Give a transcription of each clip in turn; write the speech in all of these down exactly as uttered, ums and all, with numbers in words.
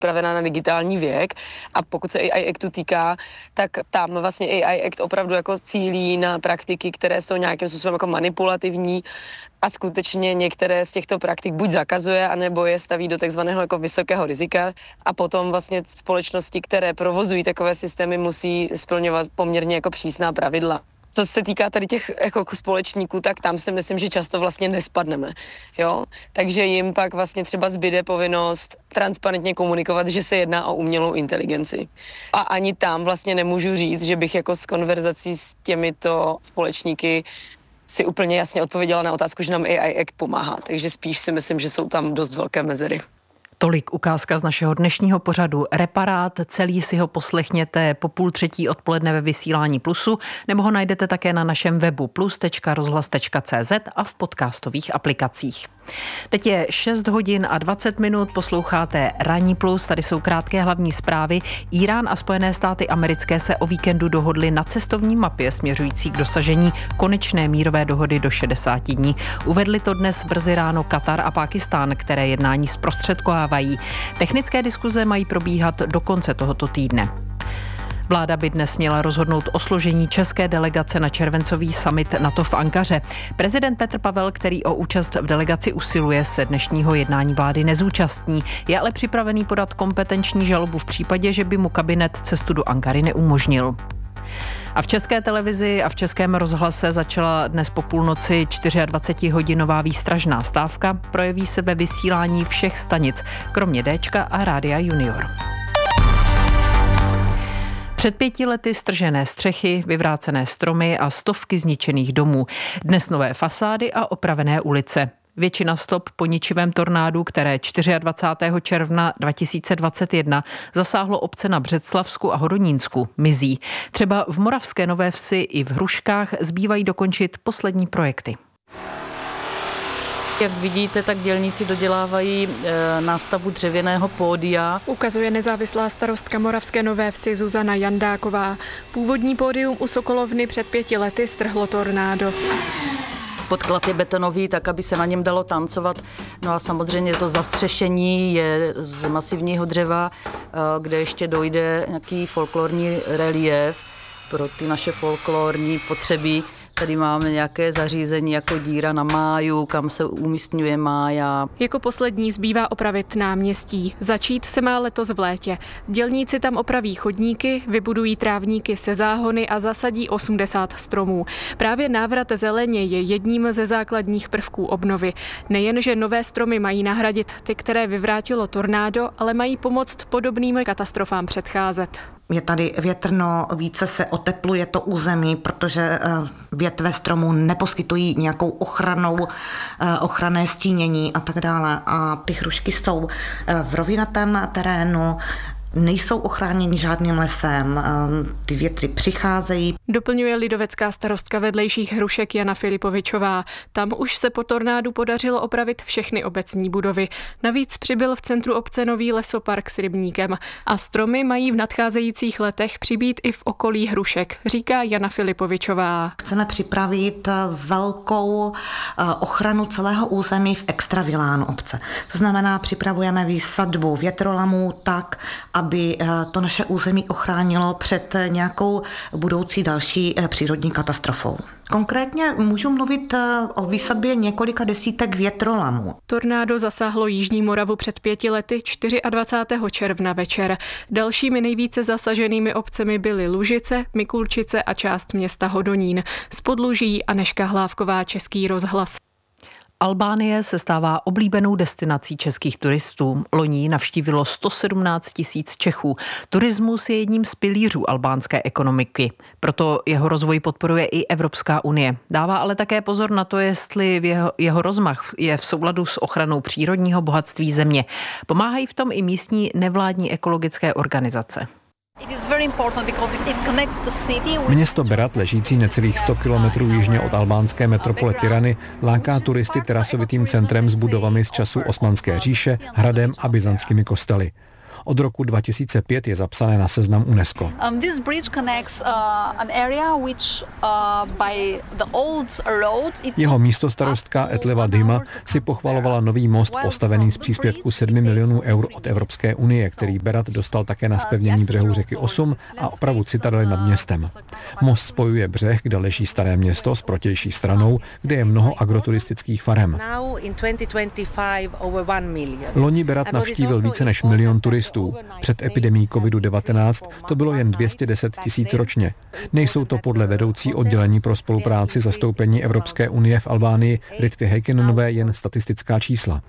připravená na digitální věk a pokud se A I Actu týká, tak tam vlastně A I Act opravdu jako cílí na praktiky, které jsou nějakým způsobem jako manipulativní a skutečně některé z těchto praktik buď zakazuje, anebo je staví do takzvaného jako vysokého rizika a potom vlastně společnosti, které provozují takové systémy, musí splňovat poměrně jako přísná pravidla. Co se týká tady těch jako společníků, tak tam si myslím, že často vlastně nespadneme, jo. Takže jim pak vlastně třeba zbyde povinnost transparentně komunikovat, že se jedná o umělou inteligenci. A ani tam vlastně nemůžu říct, že bych jako s konverzací s těmito společníky si úplně jasně odpověděla na otázku, že nám A I Act pomáhá. Takže spíš si myslím, že jsou tam dost velké mezery. Tolik ukázka z našeho dnešního pořadu Reparát. Celý si ho poslechněte po půl třetí odpoledne ve vysílání Plusu, nebo ho najdete také na našem webu plus tečka rozhlas tečka cé zet a v podcastových aplikacích. Teď je šest hodin a dvacet minut, posloucháte Ranní Plus, tady jsou krátké hlavní zprávy. Írán a Spojené státy americké se o víkendu dohodly na cestovní mapě směřující k dosažení konečné mírové dohody do šedesáti dní. Uvedli to dnes brzy ráno Katar a Pákistán, které jednání zprostředkovávají. Technické diskuze mají probíhat do konce tohoto týdne. Vláda by dnes měla rozhodnout o složení české delegace na červencový summit NATO v Ankaře. Prezident Petr Pavel, který o účast v delegaci usiluje, se dnešního jednání vlády nezúčastní. Je ale připravený podat kompetenční žalobu v případě, že by mu kabinet cestu do Ankary neumožnil. A v České televizi a v Českém rozhlase začala dnes po půlnoci dvacetihodinová výstražná stávka. Projeví se ve vysílání všech stanic, kromě Déčka a Rádia Junior. Před pěti lety stržené střechy, vyvrácené stromy a stovky zničených domů. Dnes nové fasády a opravené ulice. Většina stop po ničivém tornádu, které dvacátého čtvrtého června dva tisíce dvacet jedna zasáhlo obce na Břeclavsku a Hodonínsku, mizí. Třeba v Moravské Nové Vsi i v Hruškách zbývají dokončit poslední projekty. Jak vidíte, tak dělníci dodělávají e, nástavbu dřevěného pódia. Ukazuje nezávislá starostka Moravské Nové Vsi Zuzana Jandáková. Původní pódium u Sokolovny před pěti lety strhlo tornádo. Podklad je betonový, tak aby se na něm dalo tancovat. No a samozřejmě to zastřešení je z masivního dřeva, kde ještě dojde nějaký folklorní relief pro ty naše folklorní potřeby. Tady máme nějaké zařízení jako díra na máju, kam se umístňuje mája. Jako poslední zbývá opravit náměstí. Začít se má letos v létě. Dělníci tam opraví chodníky, vybudují trávníky se záhony a zasadí osmdesát stromů. Právě návrat zeleně je jedním ze základních prvků obnovy. Nejen, že nové stromy mají nahradit ty, které vyvrátilo tornádo, ale mají pomoct podobným katastrofám předcházet. Je tady větrno, více se otepluje to území, protože větve stromů neposkytují nějakou ochranou, ochranné stínění a tak dále. A ty hrušky jsou v rovinatém terénu, nejsou ochráněni žádným lesem, ty větry přicházejí. Doplňuje lidovecká starostka vedlejších Hrušek Jana Filipovičová. Tam už se po tornádu podařilo opravit všechny obecní budovy. Navíc přibyl v centru obce nový lesopark s rybníkem. A stromy mají v nadcházejících letech přibýt i v okolí Hrušek, říká Jana Filipovičová. Chceme připravit velkou ochranu celého území v extravilánu obce. To znamená, připravujeme výsadbu větrolamů tak, aby to naše území ochránilo před nějakou budoucí další přírodní katastrofou. Konkrétně můžu mluvit o výsadbě několika desítek větrolamů. Tornádo zasáhlo Jižní Moravu před pěti lety dvacátého čtvrtého června večer. Dalšími nejvíce zasaženými obcemi byly Lužice, Mikulčice a část města Hodonín. Z Podluží Anežka Hlávková, Český rozhlas. Albánie se stává oblíbenou destinací českých turistů. Loni navštívilo sto sedmnáct tisíc Čechů. Turismus je jedním z pilířů albánské ekonomiky. Proto jeho rozvoj podporuje i Evropská unie. Dává ale také pozor na to, jestli jeho, jeho rozmach je v souladu s ochranou přírodního bohatství země. Pomáhají v tom i místní nevládní ekologické organizace. Město Berat, ležící necelých sto kilometrů jižně od albánské metropole Tirany, láká turisty terasovitým centrem s budovami z času Osmanské říše, hradem a byzantskými kostely. Od roku dva tisíce pět je zapsané na seznam UNESCO. Um, this bridge connects uh, an area which uh, by the old road it Jeho místostarostka Etleva Dima si pochvalovala nový most postavený z příspěvku sedmi milionů eur od Evropské unie, který Berat dostal také na zpevnění břehu řeky Osum a opravu citadely nad městem. Most spojuje břeh, kde leží staré město, s protější stranou, kde je mnoho agroturistických farem. Loni Berat navštívil více než milion turistů. Před epidemií kovidu devatenáct to bylo jen dvě stě deset tisíc ročně. Nejsou to podle vedoucí oddělení pro spolupráci zastoupení Evropské unie v Albánii Ritvy Heikinenové jen statistická čísla.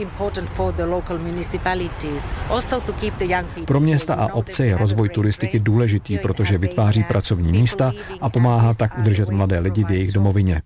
Pro města a obce je rozvoj turistiky důležitý, protože vytváří pracovní místa a pomáhá tak udržet mladé lidi v jejich domovině.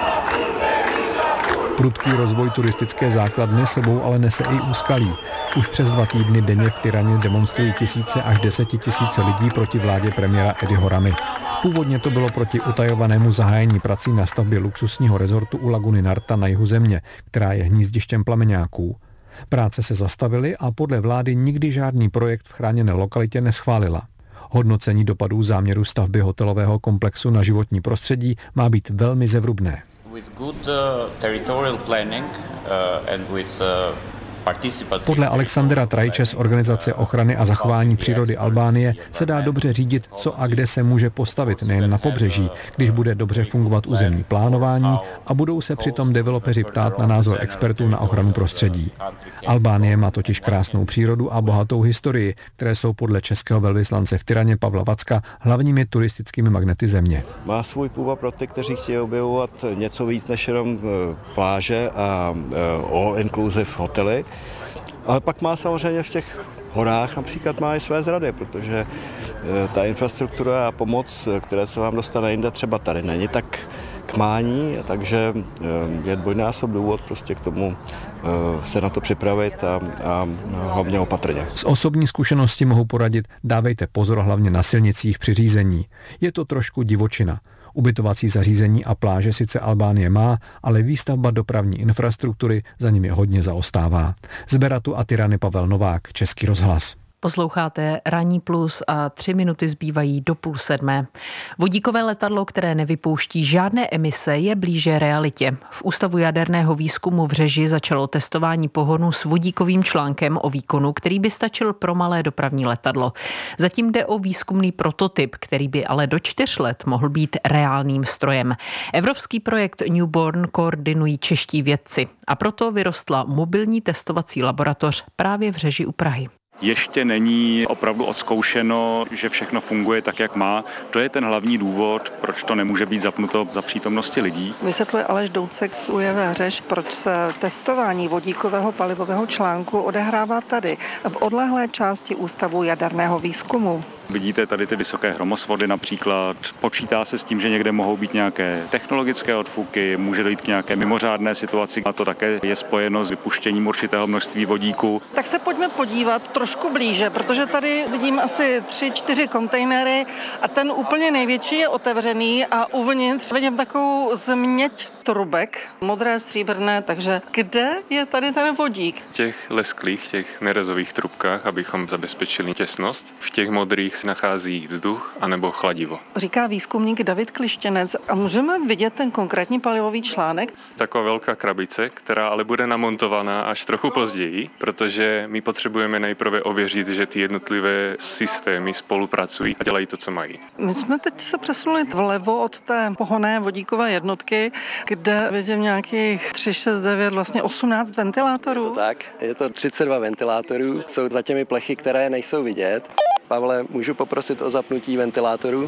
Prudký rozvoj turistické základny sebou ale nese i úskalí. Už přes dva týdny denně v Tiraně demonstrují tisíce až desetitisíce lidí proti vládě premiéra Ediho Ramy. Původně to bylo proti utajovanému zahájení prací na stavbě luxusního rezortu u laguny Narta na jihu země, která je hnízdištěm plameňáků. Práce se zastavily a podle vlády nikdy žádný projekt v chráněné lokalitě neschválila. Hodnocení dopadů záměru stavby hotelového komplexu na životní prostředí má být velmi zevrubné. Podle Alexandra Trajče z Organizace ochrany a zachování přírody Albánie se dá dobře řídit, co a kde se může postavit nejen na pobřeží, když bude dobře fungovat územní plánování a budou se přitom developeři ptát na názor expertů na ochranu prostředí. Albánie má totiž krásnou přírodu a bohatou historii, které jsou podle českého velvyslance v Tiraně Pavla Vacka hlavními turistickými magnety země. Má svůj půvab pro ty, kteří chtějí objevovat něco víc než jenom pláže a all-inclusive hotely. Ale pak má samozřejmě v těch horách například má i své zrady, protože ta infrastruktura a pomoc, které se vám dostane jinde, třeba tady není tak k mání, takže je dvojnásob důvod prostě k tomu se na to připravit a, a hlavně opatrně. Z osobní zkušenosti mohu poradit, dávejte pozor hlavně na silnicích při řízení. Je to trošku divočina. Ubytovací zařízení a pláže sice Albánie má, ale výstavba dopravní infrastruktury za nimi hodně zaostává. Z Beratu a Tirany Pavel Novák, Český rozhlas. Posloucháte Ranní plus a tři minuty zbývají do půl sedmé. Vodíkové letadlo, které nevypouští žádné emise, je blíže realitě. V Ústavu jaderného výzkumu v Řeži začalo testování pohonu s vodíkovým článkem o výkonu, který by stačil pro malé dopravní letadlo. Zatím jde o výzkumný prototyp, který by ale do čtyř let mohl být reálným strojem. Evropský projekt Newborn koordinují čeští vědci a proto vyrostla mobilní testovací laboratoř právě v Řeži u Prahy. Ještě není opravdu odzkoušeno, že všechno funguje tak, jak má. To je ten hlavní důvod, proč to nemůže být zapnuto za přítomnosti lidí. Vysvětluje Aleš Doucek z U J V Řeš, proč se testování vodíkového palivového článku odehrává tady, v odlehlé části Ústavu jaderného výzkumu. Vidíte tady ty vysoké hromosvody například. Počítá se s tím, že někde mohou být nějaké technologické odfuky, může dojít k nějaké mimořádné situaci a to také je spojeno s vypuštěním určitého množství vodíku. Tak se pojďme podívat trošku blíže, protože tady vidím asi tři, čtyři kontejnery a ten úplně největší je otevřený a uvnitř vidím takovou změť trubek, modré, stříbrné, takže kde je tady ten vodík? V těch lesklých, těch nerezových trubkách, abychom zabezpečili těsnost, v těch modrých se nachází vzduch anebo chladivo. Říká výzkumník David Klištěnec. A můžeme vidět ten konkrétní palivový článek? Taková velká krabice, která ale bude namontovaná až trochu později, protože my potřebujeme nejprve ověřit, že ty jednotlivé systémy spolupracují a dělají to, co mají. My jsme teď se přesunuli vlevo od té pohonné vodíkové jednotky, kde vidím nějakých tři, šest, devět, vlastně osmnáct ventilátorů. Je to tak, je to třicet dva ventilátorů, jsou za těmi plechy, které nejsou vidět. Pavle, můžu poprosit o zapnutí ventilátorů?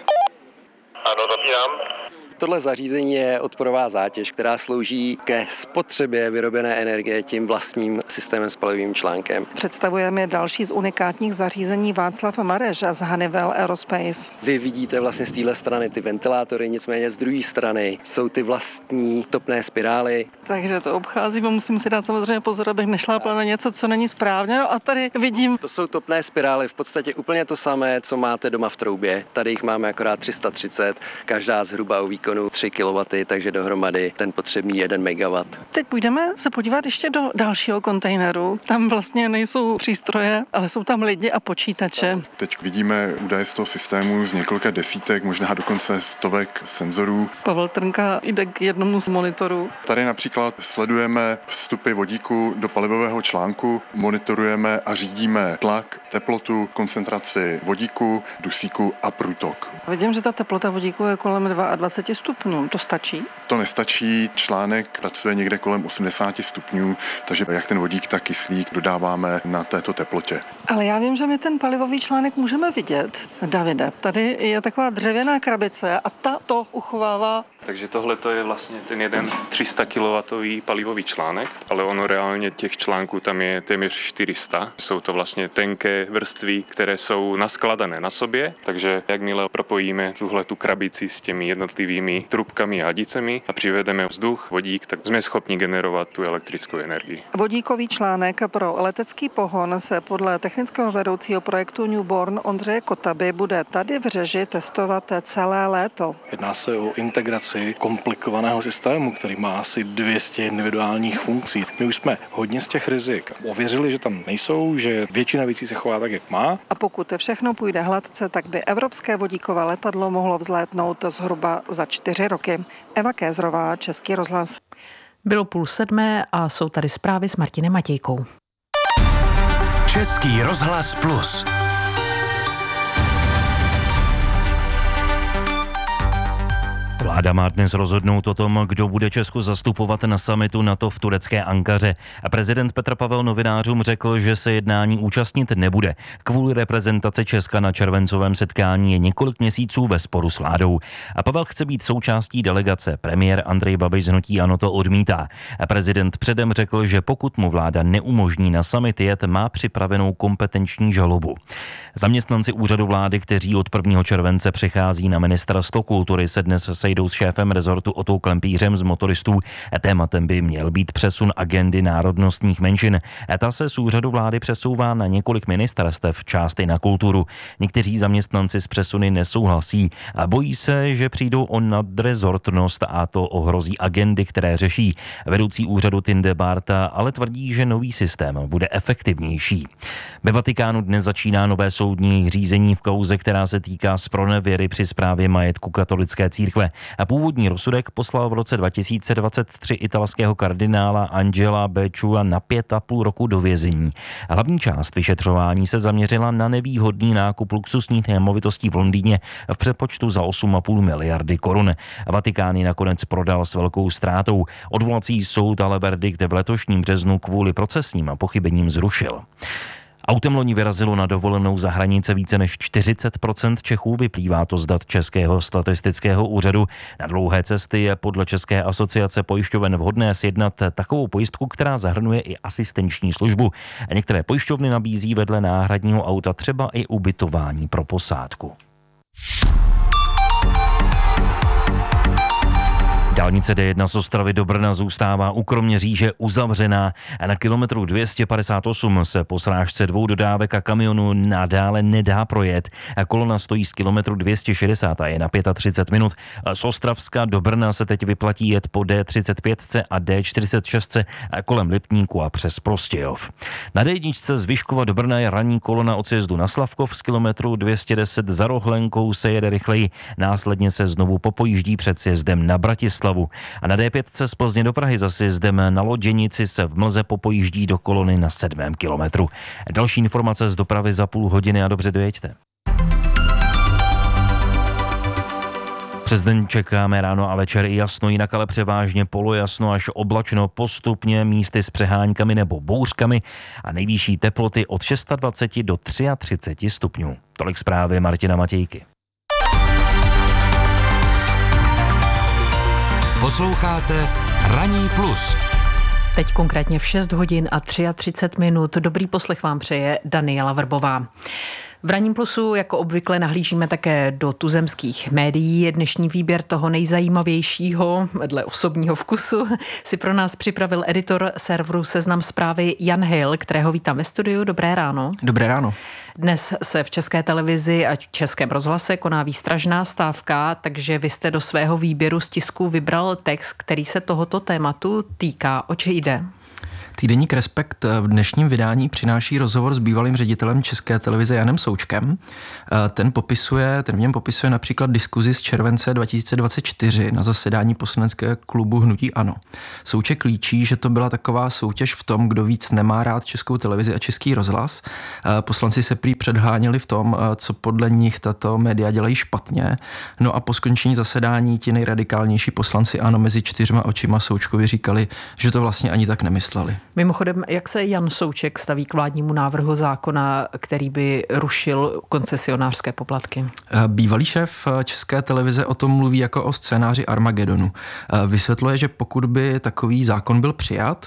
Ano, zapínám. Tohle zařízení je odporová zátěž, která slouží ke spotřebě vyrobené energie tím vlastním systémem s palivovým článkem. Představujeme další z unikátních zařízení Václav Mareš z Honeywell Aerospace. Vy vidíte vlastně z téhle strany ty ventilátory, nicméně z druhé strany jsou ty vlastní topné spirály. Takže to obcházím a musím si dát samozřejmě pozor, abych nešlápla na něco, co není správně. No a tady vidím. To jsou topné spirály, v podstatě úplně to samé, co máte doma v troubě. Tady jich máme akorát tři sta třicet, každá zhruba o výkonu výkonu tři kilowatty, takže dohromady ten potřebný jeden megawatt. Teď půjdeme se podívat ještě do dalšího kontejneru. Tam vlastně nejsou přístroje, ale jsou tam lidi a počítače. Teď vidíme údaje z toho systému z několika desítek, možná dokonce stovek senzorů. Pavel Trnka jde k jednomu z monitorů. Tady například sledujeme vstupy vodíku do palivového článku, monitorujeme a řídíme tlak, teplotu, koncentraci vodíku, dusíku a průtok. Vidím, že ta teplota vodíku je kolem dvacet dva stupňů. To stačí? To nestačí. Článek pracuje někde kolem osmdesát stupňů, takže jak ten vodík, tak kyslík dodáváme na této teplotě. Ale já vím, že my ten palivový článek můžeme vidět. Davide, tady je taková dřevěná krabice a ta to uchovává. Takže tohle to je vlastně ten jeden tři sta kilowattový palivový článek, ale ono reálně těch článků tam je téměř čtyři sta. Jsou to vlastně tenké vrstvy, které jsou naskladané na sobě, takže jakmile propojíme tuhle tu krabici s těmi jednotlivými trubkami a hadicemi a přivedeme vzduch, vodík, tak jsme schopni generovat tu elektrickou energii. Vodíkový článek pro letecký pohon se podle technického vedoucího projektu Newborn Ondřeje Kotaby bude tady v Řeži testovat celé léto. Jedná se o integraci komplikovaného systému, který má asi dvě stě individuálních funkcí. My už jsme hodně z těch rizik ověřili, že tam nejsou, že většina věcí se chová tak, jak má. A pokud všechno půjde hladce, tak by evropské vodíkové letadlo mohlo vzlétnout zhruba za čtyři roky. Eva Kézrová, Český rozhlas. Bylo půl sedmé a jsou tady zprávy s Martinem Matějkou. Český rozhlas plus. Vláda má dnes rozhodnout o tom, kdo bude Česko zastupovat na summitu NATO v turecké Ankaře. A prezident Petr Pavel novinářům řekl, že se jednání účastnit nebude. Kvůli reprezentace Česka na červencovém setkání je několik měsíců ve sporu s vládou. A Pavel chce být součástí delegace. Premiér Andrej Babiš z hnutí ANO to odmítá. A prezident předem řekl, že pokud mu vláda neumožní na summit jet, má připravenou kompetenční žalobu. Zaměstnanci úřadu vlády, kteří od prvního července přechází na Ministerstvo kultury, se dnes sejdou s šéfem rezortu Otou Klempířem z motoristů. Tématem by měl být přesun agendy národnostních menšin. Ta se z úřadu vlády přesouvá na několik ministerstev, část i na kulturu. Někteří zaměstnanci s přesuny nesouhlasí a bojí se, že přijdou o nadrezortnost a to ohrozí agendy, které řeší. Vedoucí úřadu Tinde Barta ale tvrdí, že nový systém bude efektivnější. Ve Vatikánu dnes začíná nové soudní řízení v kauze, která se týká zpronevěry při správě majetku katolické církve. A původní rozsudek poslal v roce dva tisíce dvacet tři italského kardinála Angela Becciua na pět a půl roku do vězení. Hlavní část vyšetřování se zaměřila na nevýhodný nákup luxusních nemovitostí v Londýně v přepočtu za osm a půl miliardy korun. Vatikán ji nakonec prodal s velkou ztrátou. Odvolací soud ale verdikt v letošním březnu kvůli procesním pochybením zrušil. Autem loni vyrazilo na dovolenou za hranice více než čtyřicet procent Čechů, vyplývá to z dat Českého statistického úřadu. Na dlouhé cesty je podle České asociace pojišťoven vhodné sjednat takovou pojistku, která zahrnuje i asistenční službu. A některé pojišťovny nabízí vedle náhradního auta třeba i ubytování pro posádku. Dálnice D jedna z Ostravy do Brna zůstává u Kroměříže uzavřená a na kilometru dvě stě padesát osm se po srážce dvou dodávek a kamionu nadále nedá projet. Kolona stojí z kilometru dvě stě šedesát a je na třicet pět minut. Z Ostravska do Brna se teď vyplatí jet po D třicet pět a D čtyřicet šest kolem Lipníku a přes Prostějov. Na D jedna z Vyškova do Brna je ranní kolona od sjezdu na Slavkov z kilometru dvě stě deset za Rohlenkou se jede rychleji. Následně se znovu popojíždí před sjezdem na Bratislavu. A na D pět z Plzně do Prahy za sjezdem na Loděnici se v mlze popojíždí do kolony na sedmém kilometru. Další informace z dopravy za půl hodiny a dobře dojeďte. Přes den čekáme ráno a večer i jasno, jinak ale převážně polojasno až oblačno, postupně místy s přeháňkami nebo bouřkami a nejvyšší teploty od dvacet šest do třicet tři stupňů. Tolik zprávy Martina Matějky. Posloucháte Ranní plus. Teď konkrétně v šest hodin a třicet tři minut. Dobrý poslech vám přeje Daniela Vrbová. V Ranním plusu jako obvykle nahlížíme také do tuzemských médií. Dnešní výběr toho nejzajímavějšího, dle osobního vkusu, si pro nás připravil editor serveru Seznam Zprávy Jan Hill, kterého vítám ve studiu. Dobré ráno. Dobré ráno. Dnes se v České televizi a Českém rozhlase koná výstražná stávka, takže vy jste do svého výběru z tisku vybral text, který se tohoto tématu týká. Oč jde? Týdeník Respekt v dnešním vydání přináší rozhovor s bývalým ředitelem České televize Janem Součkem. Ten popisuje, ten v něm popisuje například diskuzi z července dva tisíce dvacet čtyři na zasedání poslaneckého klubu Hnutí ANO. Souček líčí, že to byla taková soutěž v tom, kdo víc nemá rád Českou televizi a Český rozhlas. Poslanci se prý předháněli v tom, co podle nich tato média dělají špatně. No a po skončení zasedání ti nejradikálnější poslanci ANO mezi čtyřma očima Součkovi říkali, že to vlastně ani tak nemysleli. Mimochodem, jak se Jan Souček staví k vládnímu návrhu zákona, který by rušil koncesionářské poplatky? Bývalý šéf České televize o tom mluví jako o scénáři Armagedonu. Vysvětluje, že pokud by takový zákon byl přijat,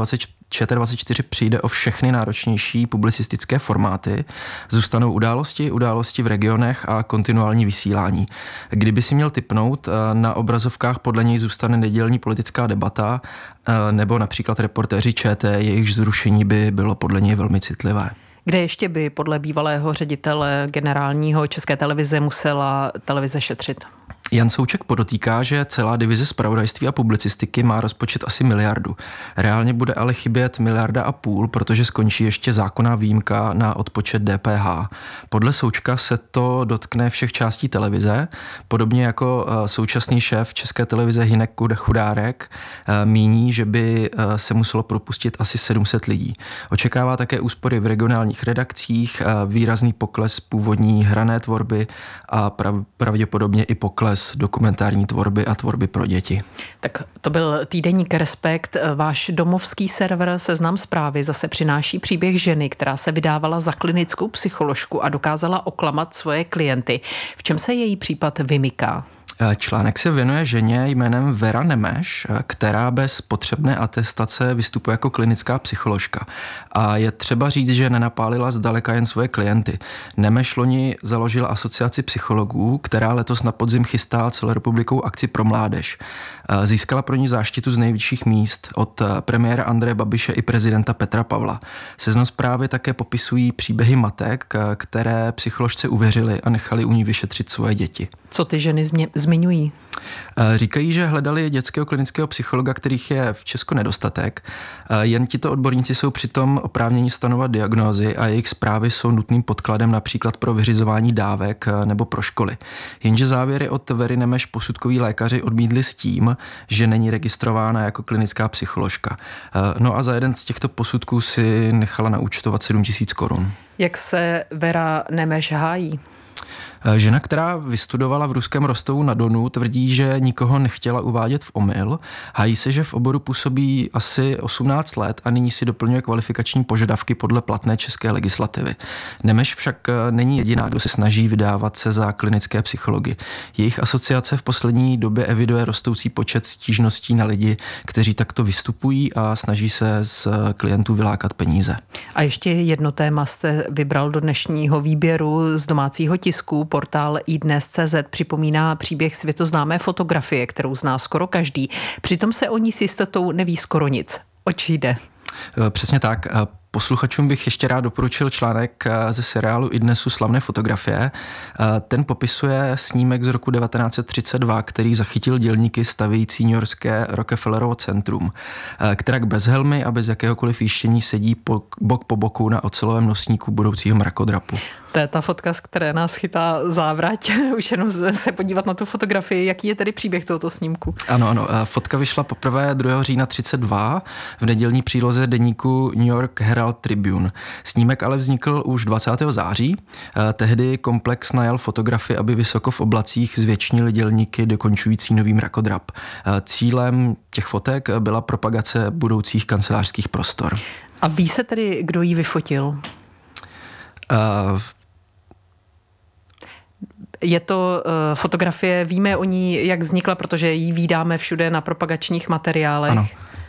ČT dvacet čtyři přijde o všechny náročnější publicistické formáty, zůstanou události, události v regionech a kontinuální vysílání. Kdyby si měl tipnout, na obrazovkách podle něj zůstane nedělní politická debata nebo například reportéři ČT, jejichž zrušení by bylo podle něj velmi citlivé. Kde ještě by podle bývalého ředitele generálního České televize musela televize šetřit? Jan Souček podotýká, že celá divize zpravodajství a publicistiky má rozpočet asi miliardu. Reálně bude ale chybět miliarda a půl, protože skončí ještě zákonná výjimka na odpočet D P H. Podle Součka se to dotkne všech částí televize, podobně jako současný šéf České televize Hynek Chudárek míní, že by se muselo propustit asi sedm set lidí. Očekává také úspory v regionálních redakcích, výrazný pokles původní hrané tvorby a pravděpodobně i pokles dokumentární tvorby a tvorby pro děti. Tak to byl týdeník Respekt. Váš domovský server Seznam Zprávy zase přináší příběh ženy, která se vydávala za klinickou psycholožku a dokázala oklamat svoje klienty. V čem se její případ vymyká? Článek se věnuje ženě jménem Vera Nemeš, která bez potřebné atestace vystupuje jako klinická psycholožka. A je třeba říct, že nenapálila zdaleka jen svoje klienty. Nemeš loni založila asociaci psychologů, která letos na podzim chystá celorepublikovou akci pro mládež. Získala pro ní záštitu z nejvyšších míst od premiéra Andreje Babiše i prezidenta Petra Pavla. Seznam Zprávy také popisují příběhy matek, které psycholožce uvěřily a nechali u ní vyšetřit svoje děti. Co ty ženy změ- zmiňují? Říkají, že hledali dětského klinického psychologa, kterých je v Česku nedostatek. Jen tito odborníci jsou přitom oprávněni stanovat diagnózy a jejich zprávy jsou nutným podkladem například pro vyřizování dávek nebo pro školy. Jenže závěry od Very Nemeš posudkoví lékaři odmítli s tím, že není registrována jako klinická psycholožka. No a za jeden z těchto posudků si nechala naúčtovat sedm tisíc korun. Jak se Vera Nemeš hájí? Žena, která vystudovala v ruském Rostovu na Donu, tvrdí, že nikoho nechtěla uvádět v omyl. Hájí se, že v oboru působí asi osmnáct let a nyní si doplňuje kvalifikační požadavky podle platné české legislativy. Nemeš však není jediná, kdo se snaží vydávat se za klinické psychology. Jejich asociace v poslední době eviduje rostoucí počet stížností na lidi, kteří takto vystupují a snaží se z klientů vylákat peníze. A ještě jedno téma jste vybral do dnešního výběru z domácího tisku. Portál iDnes tečka cé zet připomíná příběh světoznámé fotografie, kterou zná skoro každý. Přitom se o ní s jistotou neví skoro nic. Oč jde? Přesně tak. Posluchačům bych ještě rád doporučil článek ze seriálu iDnesu Slavné fotografie. Ten popisuje snímek z roku devatenáct set třicet dva, který zachytil dělníky stavějící newyorské Rockefellerovo centrum, která bez helmy a bez jakéhokoliv jištění sedí bok po boku na ocelovém nosníku budoucího mrakodrapu. To je ta fotka, z které nás chytá závrať. Už jenom se podívat na tu fotografii. Jaký je tedy příběh tohoto snímku? Ano, ano. Fotka vyšla poprvé druhého října třicet dva v nedělní příloze deníku New York Herald Tribune. Snímek ale vznikl už dvacátého září. Tehdy komplex najal fotografy, aby vysoko v oblacích zvětšnili dělníky dokončující nový mrakodrap. Cílem těch fotek byla propagace budoucích kancelářských prostor. A ví se tedy, kdo ji vyfotil? Uh, Je to uh, fotografie, víme o ní, jak vznikla, protože ji vídáme všude na propagačních materiálech. Ano.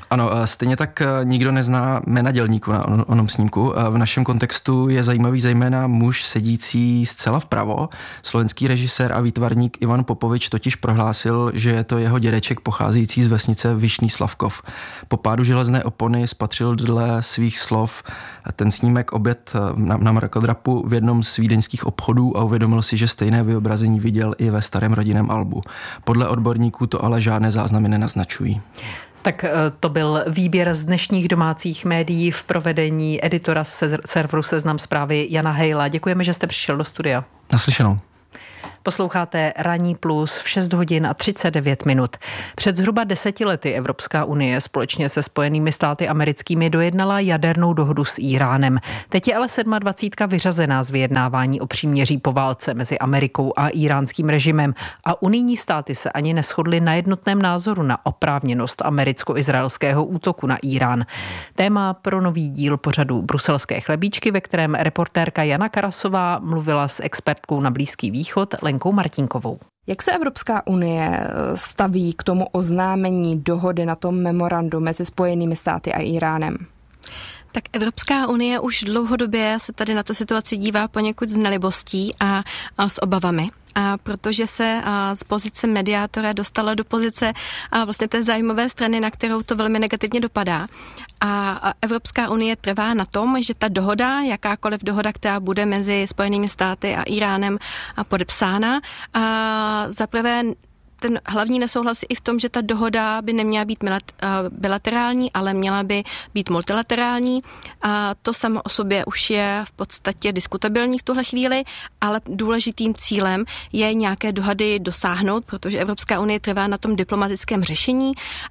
Ano, stejně tak nikdo nezná jména dělníků na onom snímku. V našem kontextu je zajímavý zejména muž sedící zcela vpravo. Slovenský režisér a výtvarník Ivan Popovič totiž prohlásil, že je to jeho dědeček pocházející z vesnice Vyšný Slavkov. Po pádu železné opony spatřil dle svých slov ten snímek obět na, na mrakodrapu v jednom z vídeňských obchodů a uvědomil si, že stejné vyobrazení viděl i ve starém rodinném albu. Podle odborníků to ale žádné záznamy nenaznačují. Tak to byl výběr z dnešních domácích médií v provedení editora se serveru Seznam Zprávy Jana Hejla. Děkujeme, že jste přišel do studia. Naslyšenou. Posloucháte Ranní plus v šest hodin a třicet devět minut. Před zhruba deseti lety Evropská unie společně se Spojenými státy americkými dojednala jadernou dohodu s Íránem. Teď je ale dvacítka sedma vyřazená z vyjednávání o příměří po válce mezi Amerikou a íránským režimem a unijní státy se ani neshodly na jednotném názoru na oprávněnost americko-izraelského útoku na Írán. Téma pro nový díl pořadu Bruselské chlebíčky, ve kterém reportérka Jana Karasová mluvila s expertkou na Blízký východ Lenkou Martinkovou. Jak se Evropská unie staví k tomu oznámení dohody na tom memorandu mezi Spojenými státy a Íránem? Tak Evropská unie už dlouhodobě se tady na tu situaci dívá poněkud s nelibostí a, a s obavami. A protože se a, z pozice mediátora dostala do pozice a vlastně té zájmové strany, na kterou to velmi negativně dopadá. A, a Evropská unie trvá na tom, že ta dohoda, jakákoliv dohoda, která bude mezi Spojenými státy a Íránem a podepsána, a zaprvé ten hlavní nesouhlas je i v tom, že ta dohoda by neměla být bilaterální, ale měla by být multilaterální. A to samo o sobě už je v podstatě diskutabilní v tuhle chvíli, ale důležitým cílem je nějaké dohody dosáhnout, protože Evropská unie trvá na tom diplomatickém řešení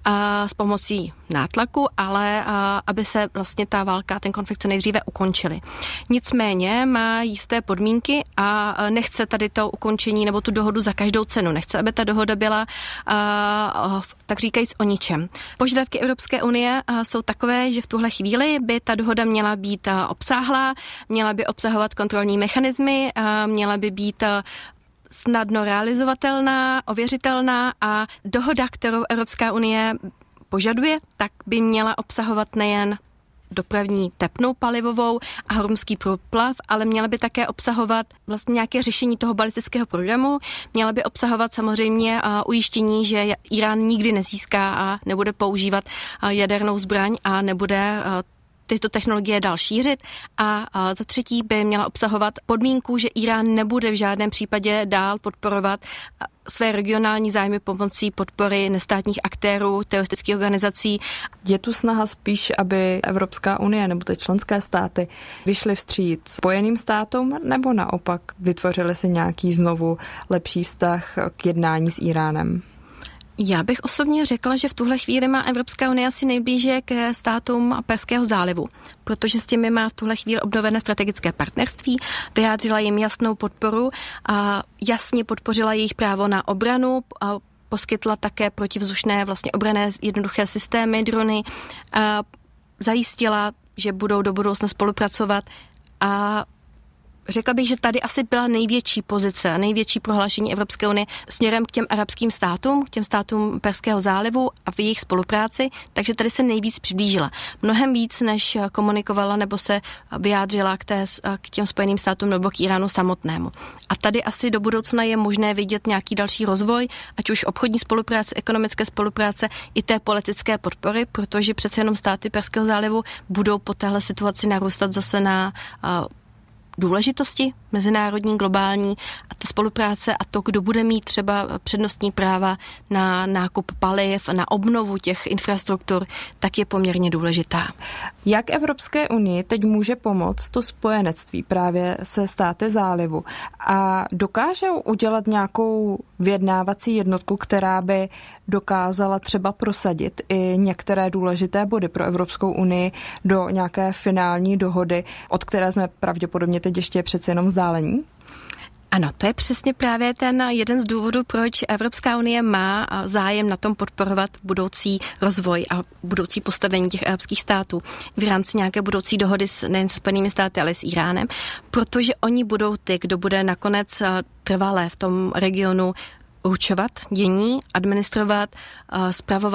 a s pomocí nátlaku, ale a, aby se vlastně ta válka, ten konflikt co nejdříve ukončily. Nicméně má jisté podmínky a nechce tady to ukončení nebo tu dohodu za každou cenu. Nechce, aby ta dohoda byla uh, tak říkajíc o ničem. Požadavky Evropské unie uh, jsou takové, že v tuhle chvíli by ta dohoda měla být uh, obsáhlá, měla by obsahovat kontrolní mechanismy, uh, měla by být uh, snadno realizovatelná, ověřitelná a dohoda, kterou Evropská unie požaduje, tak by měla obsahovat nejen dopravní tepnou palivovou a hormuzský průplav, ale měla by také obsahovat vlastně nějaké řešení toho balistického programu. Měla by obsahovat samozřejmě ujištění, že Irán nikdy nezíská a nebude používat jadernou zbraň a nebude tyto technologie dál šířit a, a za třetí by měla obsahovat podmínku, že Irán nebude v žádném případě dál podporovat své regionální zájmy pomocí podpory nestátních aktérů, teroristických organizací. Je tu snaha spíš, aby Evropská unie nebo ty členské státy vyšly vstříc Spojeným státům, nebo naopak vytvořily si nějaký znovu lepší vztah k jednání s Íránem? Já bych osobně řekla, že v tuhle chvíli má Evropská unie asi nejblíže ke státům Perského zálivu, protože s těmi má v tuhle chvíli obnovené strategické partnerství, vyjádřila jim jasnou podporu a jasně podpořila jejich právo na obranu a poskytla také protivzdušné vlastně obranné jednoduché systémy, drony, a zajistila, že budou do budoucna spolupracovat a řekla bych, že tady asi byla největší pozice, největší prohlášení Evropské unie směrem k těm arabským státům, k těm státům Perského zálivu a v jejich spolupráci, takže tady se nejvíc přiblížila. Mnohem víc, než komunikovala nebo se vyjádřila k, té, k těm Spojeným státům nebo k Iránu samotnému. A tady asi do budoucna je možné vidět nějaký další rozvoj, ať už obchodní spolupráce, ekonomické spolupráce i té politické podpory, protože přece jenom státy Perského zálivu budou po téhle situaci narůstat zase na uh, důležitosti mezinárodní, globální a ta spolupráce a to, kdo bude mít třeba přednostní práva na nákup paliv, na obnovu těch infrastruktur, tak je poměrně důležitá. Jak Evropské unii teď může pomoct to spojenectví právě se státy zálivu a dokážou udělat nějakou vyjednávací jednotku, která by dokázala třeba prosadit i některé důležité body pro Evropskou unii do nějaké finální dohody, od které jsme pravděpodobně teď ještě přece jenom vzdálení? Ano, to je přesně právě ten jeden z důvodů, proč Evropská unie má zájem na tom podporovat budoucí rozvoj a budoucí postavení těch arabských států v rámci nějaké budoucí dohody s, nejen se Spojenými státy, ale s Iránem, protože oni budou ty, kdo bude nakonec trvalé v tom regionu určovat dění, administrovat, spravovat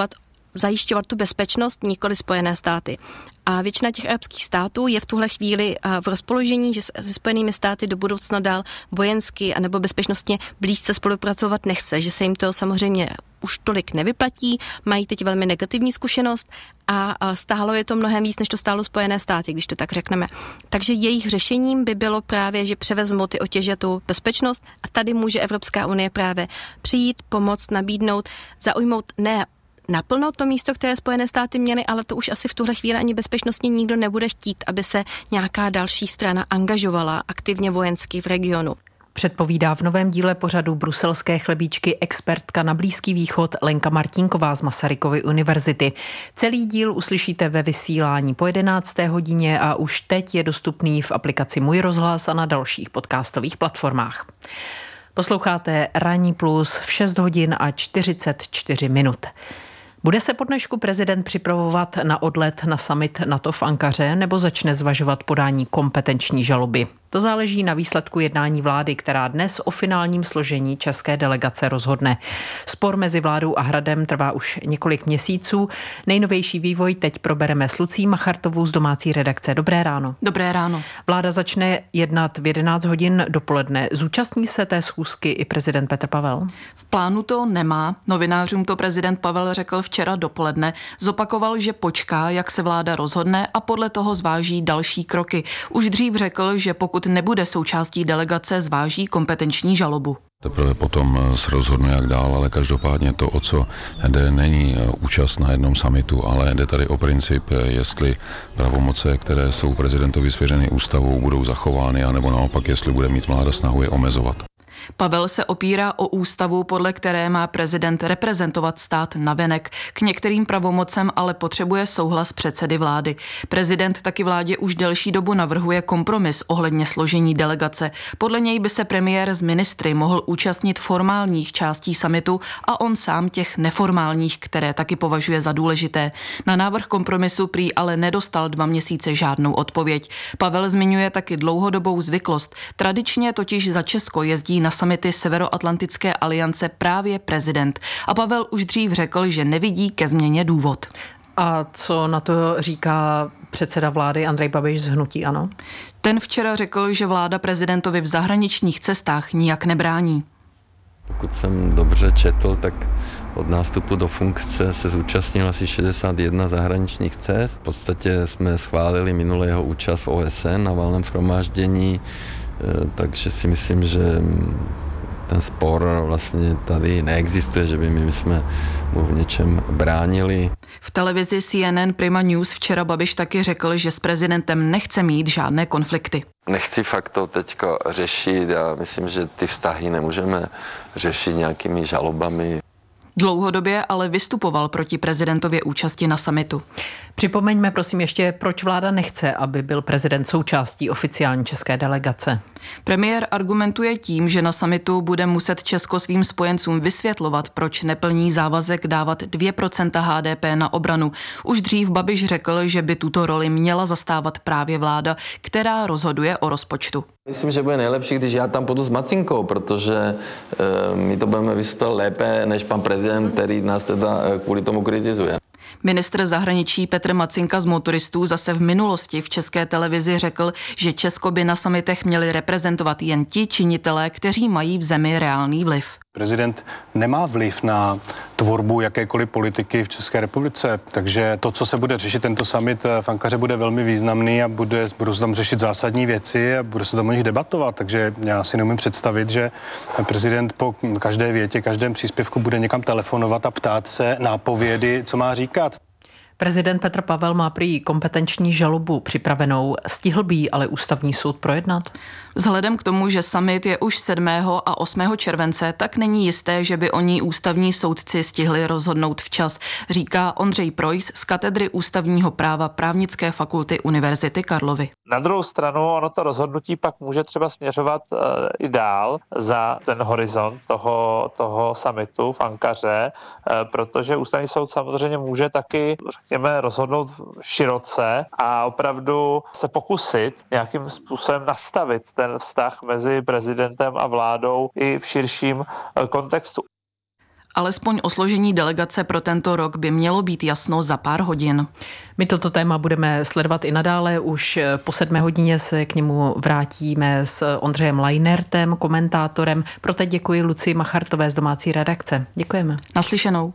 zajišťovat tu bezpečnost, nikoli Spojené státy. A většina těch arabských států je v tuhle chvíli v rozpoložení, že se Spojenými státy do budoucna dál vojensky anebo bezpečnostně blízce spolupracovat nechce, že se jim to samozřejmě už tolik nevyplatí, mají teď velmi negativní zkušenost a stálo je to mnohem víc, než to stálo Spojené státy, když to tak řekneme. Takže jejich řešením by bylo právě, že převezmou ty otěže tu bezpečnost a tady může Evropská unie právě přijít, pomoct, nabídnout, zaujmout ne naplno to místo, které Spojené státy měly, ale to už asi v tuhle chvíli ani bezpečnostně nikdo nebude chtít, aby se nějaká další strana angažovala aktivně vojensky v regionu. Předpovídá v novém díle pořadu Bruselské chlebíčky expertka na Blízký východ Lenka Martinková z Masarykovy univerzity. Celý díl uslyšíte ve vysílání po jedenácté hodině a už teď je dostupný v aplikaci Můj rozhlas a na dalších podcastových platformách. Posloucháte Ranní plus v šest hodin a čtyřicet čtyři minut. Bude se po dnešku prezident připravovat na odlet na summit NATO v Ankaře nebo začne zvažovat podání kompetenční žaloby? To záleží na výsledku jednání vlády, která dnes o finálním složení české delegace rozhodne. Spor mezi vládou a Hradem trvá už několik měsíců. Nejnovější vývoj teď probereme s Lucí Machartovou z domácí redakce. Dobré ráno. Dobré ráno. Vláda začne jednat v jedenáct hodin dopoledne. Zúčastní se té schůzky i prezident Petr Pavel? V plánu to nemá. Novinářům to prezident Pavel řekl včera dopoledne. Zopakoval, že počká, jak se vláda rozhodne a podle toho zváží další kroky. Už dřív řekl, že pokud nebude součástí delegace, zváží kompetenční žalobu. Teprve potom se rozhodne, jak dál, ale každopádně to, o co jde, není účast na jednom summitu, ale jde tady o princip, jestli pravomoce, které jsou prezidentovi svěřeny ústavou, budou zachovány, anebo naopak, jestli bude mít vláda snahu je omezovat. Pavel se opírá o ústavu, podle které má prezident reprezentovat stát navenek. K některým pravomocem ale potřebuje souhlas předsedy vlády. Prezident taky vládě už delší dobu navrhuje kompromis ohledně složení delegace. Podle něj by se premiér z ministry mohl účastnit formálních částí summitu a on sám těch neformálních, které taky považuje za důležité. Na návrh kompromisu prý ale nedostal dva měsíce žádnou odpověď. Pavel zmiňuje taky dlouhodobou zvyklost. Tradičně totiž za Česko jezdí na summity Severoatlantické aliance právě prezident. A Pavel už dřív řekl, že nevidí ke změně důvod. A co na to říká předseda vlády Andrej Babiš z hnutí ANO? Ten včera řekl, že vláda prezidentovi v zahraničních cestách nijak nebrání. Pokud jsem dobře četl, tak od nástupu do funkce se zúčastnil asi šedesát jedna zahraničních cest. V podstatě jsme schválili minulý jeho účast v O S N na valném shromáždění, takže si myslím, že ten spor vlastně tady neexistuje, že by my jsme mu v něčem bránili. V televizi C N N Prima News včera Babiš taky řekl, že s prezidentem nechce mít žádné konflikty. Nechci fakt to teďko řešit. Já myslím, že ty vztahy nemůžeme řešit nějakými žalobami. Dlouhodobě ale vystupoval proti prezidentově účasti na summitu. Připomeňme prosím ještě, proč vláda nechce, aby byl prezident součástí oficiální české delegace. Premiér argumentuje tím, že na summitu bude muset Česko svým spojencům vysvětlovat, proč neplní závazek dávat dvě procenta H D P na obranu. Už dřív Babiš řekl, že by tuto roli měla zastávat právě vláda, která rozhoduje o rozpočtu. Myslím, že bude nejlepší, když já tam půjdu s Macinkou, protože e, my to budeme vysvětlovat lépe než pan prezident, který nás teda kvůli tomu kritizuje. Ministr zahraničí Petr Macinka z Motoristů zase v minulosti v České televizi řekl, že Česko by na summitech měli reprezentovat jen ti činitelé, kteří mají v zemi reálný vliv. Prezident nemá vliv na tvorbu jakékoliv politiky v České republice, takže to, co se bude řešit tento summit v Ankaře, bude velmi významný a bude, budou se tam řešit zásadní věci a bude se tam o nich debatovat, takže já si neumím představit, že prezident po každé větě, každém příspěvku bude někam telefonovat a ptát se nápovědy, co má říkat. Prezident Petr Pavel má prý kompetenční žalobu připravenou. Stihl by ji ale ústavní soud projednat? Vzhledem k tomu, že summit je už sedmého a osmého července, tak není jisté, že by o ní ústavní soudci stihli rozhodnout včas, říká Ondřej Projs z katedry ústavního práva Právnické fakulty Univerzity Karlovy. Na druhou stranu ono to rozhodnutí pak může třeba směřovat uh, i dál za ten horizont toho, toho summitu v Ankaře, uh, protože ústavní soud samozřejmě může taky, řekněme, rozhodnout široce a opravdu se pokusit nějakým způsobem nastavit ten vztah mezi prezidentem a vládou i v širším kontextu. Alespoň o složení delegace pro tento rok by mělo být jasno za pár hodin. My toto téma budeme sledovat i nadále. Už po sedmé hodině se k němu vrátíme s Ondřejem Lajnertem, komentátorem. Pro teď děkuji Lucii Machartové z domácí redakce. Děkujeme. Naslyšenou.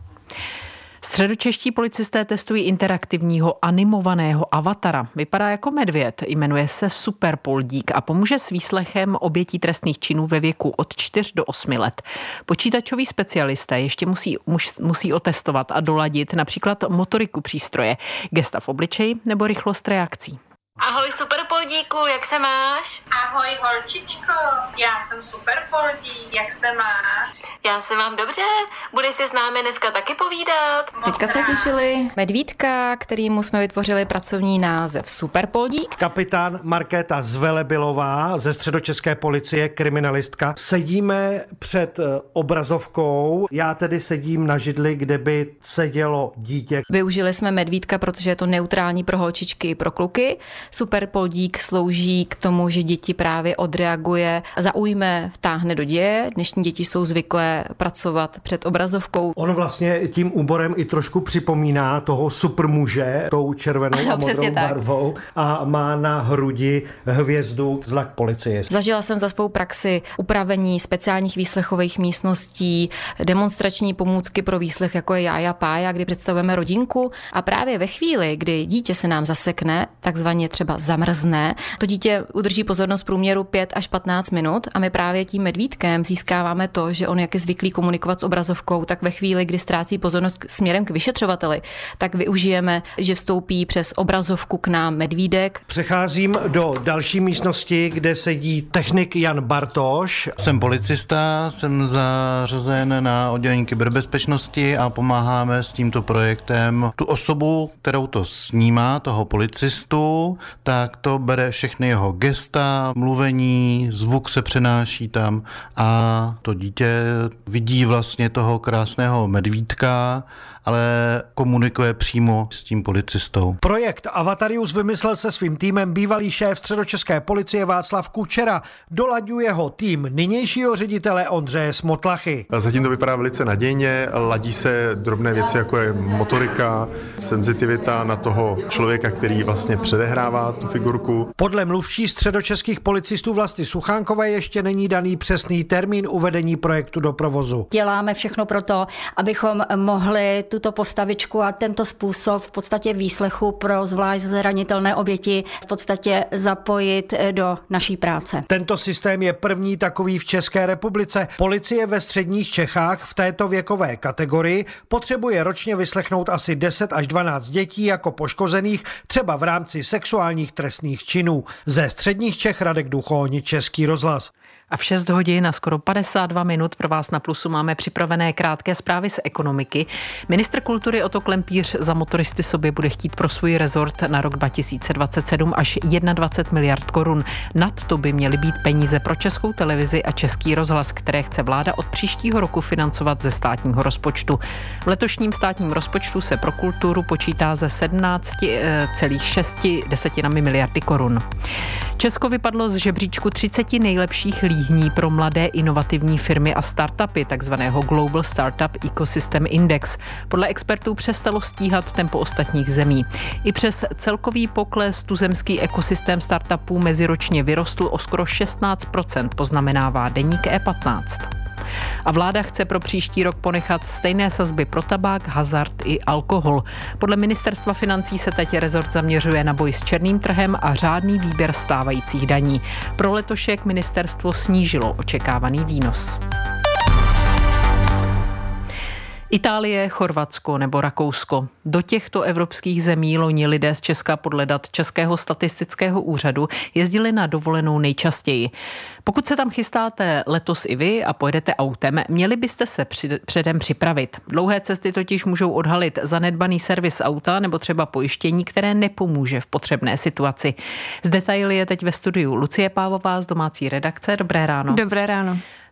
Středočeští policisté testují interaktivního animovaného avatara. Vypadá jako medvěd, jmenuje se Superpoldík a pomůže s výslechem obětí trestných činů ve věku od čtyř do osmi let. Počítačoví specialisté ještě musí, musí otestovat a doladit například motoriku přístroje, gesta v obličeji nebo rychlost reakcí. Ahoj Superpoldíku, jak se máš? Ahoj holčičko, já jsem Superpoldík, jak se máš? Já se mám dobře, budeš si s námi dneska taky povídat? Teďka jsme slyšeli medvídka, kterýmu jsme vytvořili pracovní název Superpoldík. Kapitán Markéta Zvelebilová ze středočeské policie, kriminalistka. Sedíme před obrazovkou, já tedy sedím na židli, kde by sedělo dítě. Využili jsme medvídka, protože je to neutrální pro holčičky i pro kluky. Superpoldík slouží k tomu, že děti právě odreaguje, zaujme, vtáhne do děje. Dnešní děti jsou zvyklé pracovat před obrazovkou. On vlastně tím úborem i trošku připomíná toho supermuže, tou červenou ano, a modrou barvou a má na hrudi hvězdu znak policie. Zažila jsem za svou praxi upravení speciálních výslechových místností, demonstrační pomůcky pro výslech, jako je Jája Pája, kdy představujeme rodinku a právě ve chvíli, kdy dítě se nám zasekne, takzvaně třeba zamrzne. To dítě udrží pozornost v průměru pět až patnáct minut a my právě tím medvídkem získáváme to, že on jak je zvyklý komunikovat s obrazovkou, tak ve chvíli, kdy ztrácí pozornost směrem k vyšetřovateli, tak využijeme, že vstoupí přes obrazovku k nám medvídek. Přecházím do další místnosti, kde sedí technik Jan Bartoš. Jsem policista, jsem zařazen na oddělení kyberbezpečnosti a pomáháme s tímto projektem tu osobu, kterou to snímá, toho policistu, tak to bere všechny jeho gesta, mluvení, zvuk se přenáší tam a to dítě vidí vlastně toho krásného medvídka, ale komunikuje přímo s tím policistou. Projekt Avatarius vymyslel se svým týmem bývalý šéf středočeské policie Václav Kučera. Dolaďuje ho tým nynějšího ředitele Ondřeje Smotlachy. Zatím to vypadá velice nadějně, ladí se drobné věci, jako je motorika, senzitivita na toho člověka, který vlastně předehrává tu figurku. Podle mluvčí středočeských policistů Vlasty Suchánkové ještě není daný přesný termín uvedení projektu do provozu. Děláme všechno pro to, abychom mohli tuto postavičku a tento způsob v podstatě výslechu pro zvlášť zranitelné oběti v podstatě zapojit do naší práce. Tento systém je první takový v České republice. Policie ve středních Čechách v této věkové kategorii potřebuje ročně vyslechnout asi deset až dvanáct dětí jako poškozených, třeba v rámci sexuálních trestných činů. Ze středních Čech Radek Duchoň, Český rozhlas. A v šest hodin a skoro padesát dva minut pro vás na Plusu máme připravené krátké zprávy z ekonomiky. Ministr kultury Otto Klempíř za motoristy sobě bude chtít pro svůj rezort na rok dva tisíce dvacet sedm až dvacet jedna miliard korun. Nad to by měly být peníze pro Českou televizi a Český rozhlas, které chce vláda od příštího roku financovat ze státního rozpočtu. V letošním státním rozpočtu se pro kulturu počítá ze sedmnáct celá šest miliardy korun. Česko vypadlo z žebříčku třicet nejlepších líhní pro mladé inovativní firmy a startupy, takzvaného Global Startup Ecosystem Index. Podle expertů přestalo stíhat tempo ostatních zemí. I přes celkový pokles tuzemský ekosystém startupů meziročně vyrostl o skoro šestnáct procent, poznamenává deník E patnáct. A vláda chce pro příští rok ponechat stejné sazby pro tabák, hazard i alkohol. Podle ministerstva financí se teď rezort zaměřuje na boj s černým trhem a řádný výběr stávajících daní. Pro letošek ministerstvo snížilo očekávaný výnos. Itálie, Chorvatsko nebo Rakousko. Do těchto evropských zemí loni lidé z Česka podle dat Českého statistického úřadu jezdili na dovolenou nejčastěji. Pokud se tam chystáte letos i vy a pojedete autem, měli byste se předem připravit. Dlouhé cesty totiž můžou odhalit zanedbaný servis auta nebo třeba pojištění, které nepomůže v potřebné situaci. Z detaily je teď ve studiu Lucie Pávová z domácí redakce. Dobré ráno. Dobré ráno.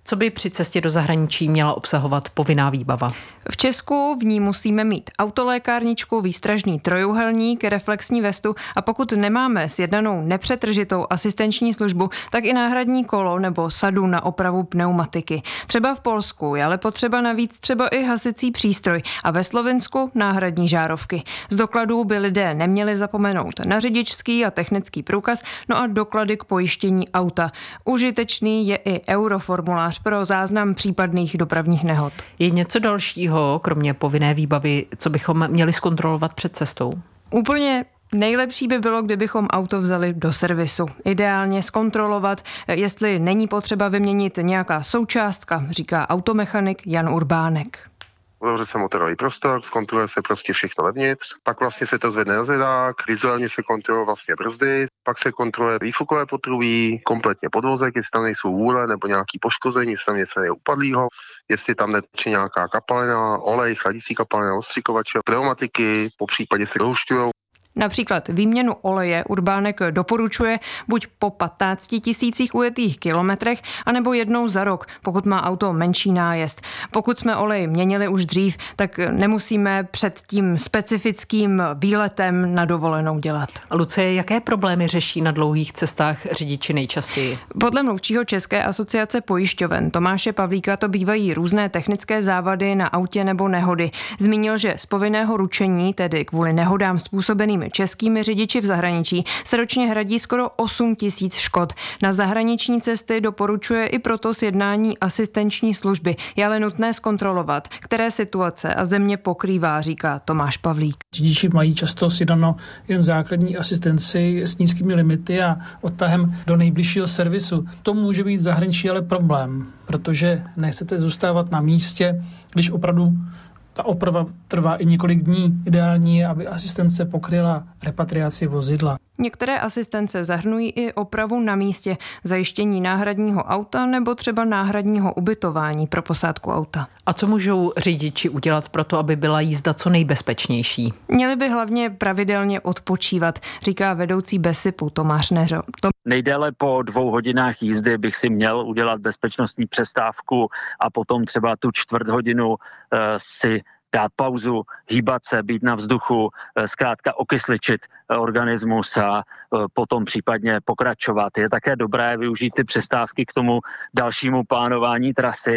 Co by při cestě do zahraničí měla obsahovat povinná výbava? V Česku v ní musíme mít autolékárničku, výstražný trojúhelník, reflexní vestu a pokud nemáme sjednanou nepřetržitou asistenční službu, tak i náhradní kolo nebo sadu na opravu pneumatiky. Třeba v Polsku je ale potřeba navíc třeba i hasicí přístroj a ve Slovinsku náhradní žárovky. Z dokladů by lidé neměli zapomenout na řidičský a technický průkaz, no a doklady k pojištění auta. Užitečný je i euroformulář pro záznam případných dopravních nehod. Je něco dalšího, kromě povinné výbavy, co bychom měli zkontrolovat před cestou? Úplně nejlepší by bylo, kdybychom auto vzali do servisu. Ideálně zkontrolovat, jestli není potřeba vyměnit nějaká součástka, říká automechanik Jan Urbánek. Otevře se motorový prostor, zkontroluje se prostě všechno vevnitř, pak vlastně se to zvedne na zvedák, vizuálně se kontroluje vlastně brzdy, pak se kontroluje výfukové potrubí, kompletně podvozek, jestli tam nejsou vůle nebo nějaký poškození, jestli tam něco je upadlýho, jestli tam neteče nějaká kapalina, olej, chladicí kapalina, ostřikovače, pneumatiky, po případě se dohušťujou. Například výměnu oleje Urbánek doporučuje buď po patnácti tisících ujetých kilometrech, anebo jednou za rok, pokud má auto menší nájezd. Pokud jsme olej měnili už dřív, tak nemusíme před tím specifickým výletem na dovolenou dělat. Lucie, jaké problémy řeší na dlouhých cestách řidiči nejčastěji? Podle mluvčího České asociace pojišťoven Tomáše Pavlíka to bývají různé technické závady na autě nebo nehody. Zmínil, že z povinného ručení, tedy kvůli nehodám způsobeným českými řidiči v zahraničí, se ročně hradí skoro osm tisíc škod. Na zahraniční cesty doporučuje i proto sjednání asistenční služby. Je ale nutné zkontrolovat, které situace a země pokrývá, říká Tomáš Pavlík. Řidiči mají často sjednáno jen základní asistenci s nízkými limity a odtahem do nejbližšího servisu. To může být v zahraničí ale problém, protože nechcete zůstávat na místě, když opravdu ta oprava trvá i několik dní. Ideální je, aby asistence pokryla repatriaci vozidla. Některé asistence zahrnují i opravu na místě, zajištění náhradního auta nebo třeba náhradního ubytování pro posádku auta. A co můžou řidiči udělat pro to, aby byla jízda co nejbezpečnější? Měli by hlavně pravidelně odpočívat, říká vedoucí BESIPu Tomáš Neřo. Tom... Nejdéle po dvou hodinách jízdy bych si měl udělat bezpečnostní přestávku a potom třeba tu čtvrt hodinu uh, si dát pauzu, hýbat se, být na vzduchu, zkrátka okysličit organismus a potom případně pokračovat. Je také dobré využít ty přestávky k tomu dalšímu plánování trasy.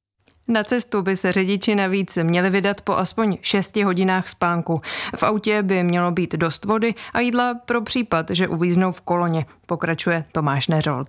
Na cestu by se řidiči navíc měli vydat po aspoň šesti hodinách spánku. V autě by mělo být dost vody a jídla pro případ, že uvíznou v koloně, pokračuje Tomáš Neřold.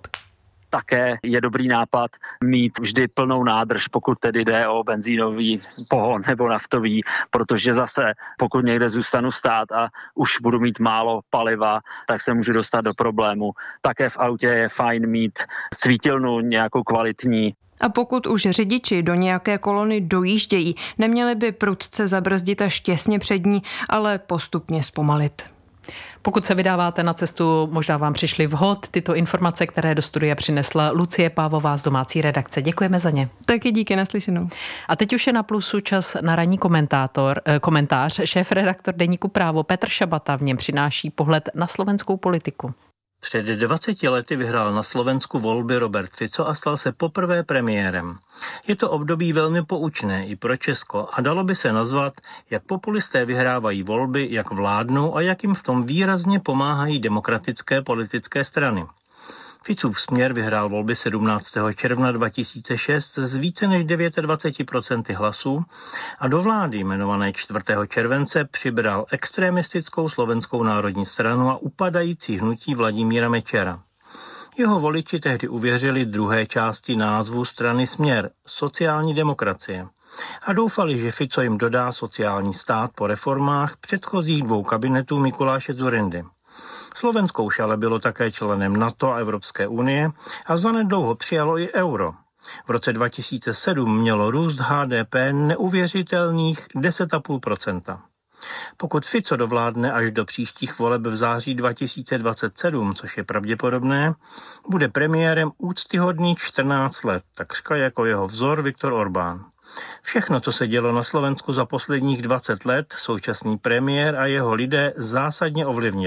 Také je dobrý nápad mít vždy plnou nádrž, pokud tedy jde o benzínový pohon nebo naftový, protože zase pokud někde zůstanu stát a už budu mít málo paliva, tak se můžu dostat do problému. Také v autě je fajn mít svítilnu nějakou kvalitní. A pokud už řidiči do nějaké kolony dojíždějí, neměli by prudce zabrzdit až těsně před ní, ale postupně zpomalit. Pokud se vydáváte na cestu, možná vám přišly vhod tyto informace, které do studia přinesla Lucie Pávová z domácí redakce. Děkujeme za ně. Taky díky, naslyšenou. A teď už je na Plusu čas na ranní komentátor, komentář. Šéf-redaktor deníku Právo Petr Šabata v něm přináší pohled na slovenskou politiku. Před dvaceti lety vyhrál na Slovensku volby Robert Fico a stal se poprvé premiérem. Je to období velmi poučné i pro Česko a dalo by se nazvat, jak populisté vyhrávají volby, jak vládnou a jak jim v tom výrazně pomáhají demokratické politické strany. Ficův Směr vyhrál volby sedmnáctého června dva tisíce šest z více než dvacet devět procent hlasů a do vlády jmenované čtvrtého července přibral extremistickou Slovenskou národní stranu a upadající hnutí Vladimíra Mečera. Jeho voliči tehdy uvěřili druhé části názvu strany Směr, sociální demokracie, a doufali, že Fico jim dodá sociální stát po reformách předchozích dvou kabinetů Mikuláše Dzurindy. Slovensko už ale bylo také členem NATO a Evropské unie a zanedlouho přijalo i euro. V roce dva tisíce sedm mělo růst H D P neuvěřitelných deset celá pět procenta. Pokud Fico dovládne až do příštích voleb v září dva tisíce dvacet sedm, což je pravděpodobné, bude premiérem úctyhodný čtrnáct let, takřka jako jeho vzor Viktor Orbán. Všechno, co se dělo na Slovensku za posledních dvacet let, současný premiér a jeho lidé zásadně ovlivnili.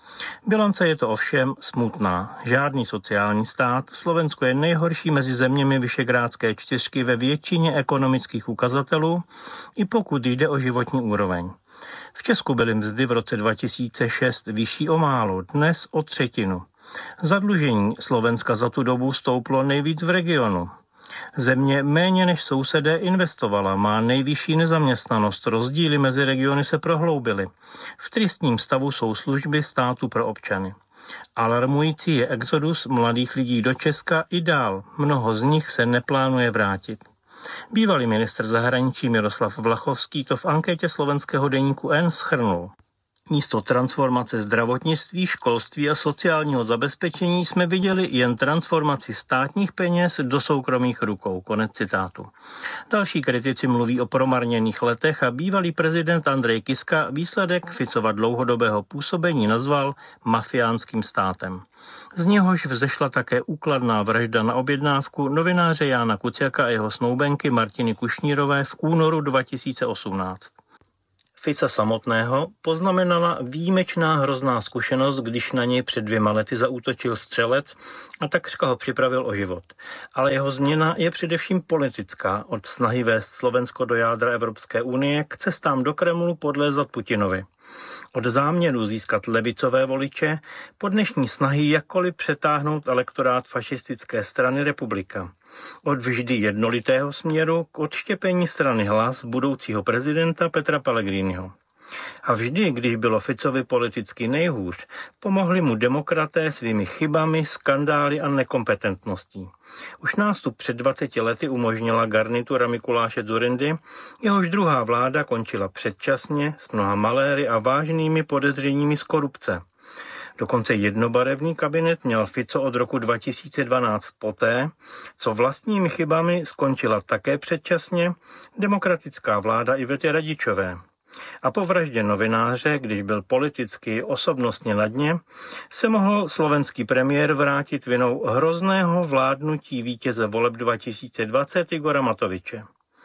Bilance je to ovšem smutná. Žádný sociální stát. Slovensko je nejhorší mezi zeměmi Visegrádské čtyřky ve většině ekonomických ukazatelů, i pokud jde o životní úroveň. V Česku byly mzdy v roce dva tisíce šest vyšší o málo, dnes o třetinu. Zadlužení Slovenska za tu dobu stouplo nejvíc v regionu. Země méně než sousedé investovala, má nejvyšší nezaměstnanost, rozdíly mezi regiony se prohloubily. V tristním stavu jsou služby státu pro občany. Alarmující je exodus mladých lidí do Česka i dál, mnoho z nich se neplánuje vrátit. Bývalý ministr zahraničí Miroslav Vlachovský to v anketě slovenského deníku N shrnul. Místo transformace zdravotnictví, školství a sociálního zabezpečení jsme viděli jen transformaci státních peněz do soukromých rukou. Konec citátu. Další kritici mluví o promarněných letech a bývalý prezident Andrej Kiska výsledek Ficova dlouhodobého působení nazval mafiánským státem. Z něhož vzešla také úkladná vražda na objednávku novináře Jána Kuciaka a jeho snoubenky Martiny Kušnírové v únoru dva tisíce osmnáct. Fica samotného poznamenala výjimečná hrozná zkušenost, když na něj před dvěma lety zaútočil střelec a takřka ho připravil o život. Ale jeho změna je především politická, od snahy vést Slovensko do jádra Evropské unie k cestám do Kremlu podlézat Putinovi. Od záměru získat levicové voliče po dnešní snahy jakkoliv přetáhnout elektorát fašistické strany Republika. Od vždy jednolitého směru k odštěpení strany Hlas budoucího prezidenta Petra Pellegriniho. A vždy, když bylo Ficovi politicky nejhůř, pomohli mu demokraté svými chybami, skandály a nekompetentností. Už nástup před dvaceti lety umožnila garnitura Mikuláše Dzurindy, jehož druhá vláda končila předčasně s mnoha maléry a vážnými podezřeními z korupce. Dokonce jednobarevný kabinet měl Fico od roku dva tisíce dvanáct poté, co vlastními chybami skončila také předčasně demokratická vláda Ivety Radičové. A po vraždě novináře, když byl politicky osobnostně na dně, se mohl slovenský premiér vrátit vinou hrozného vládnutí vítěze voleb dva tisíce dvacet Igora Matoviče.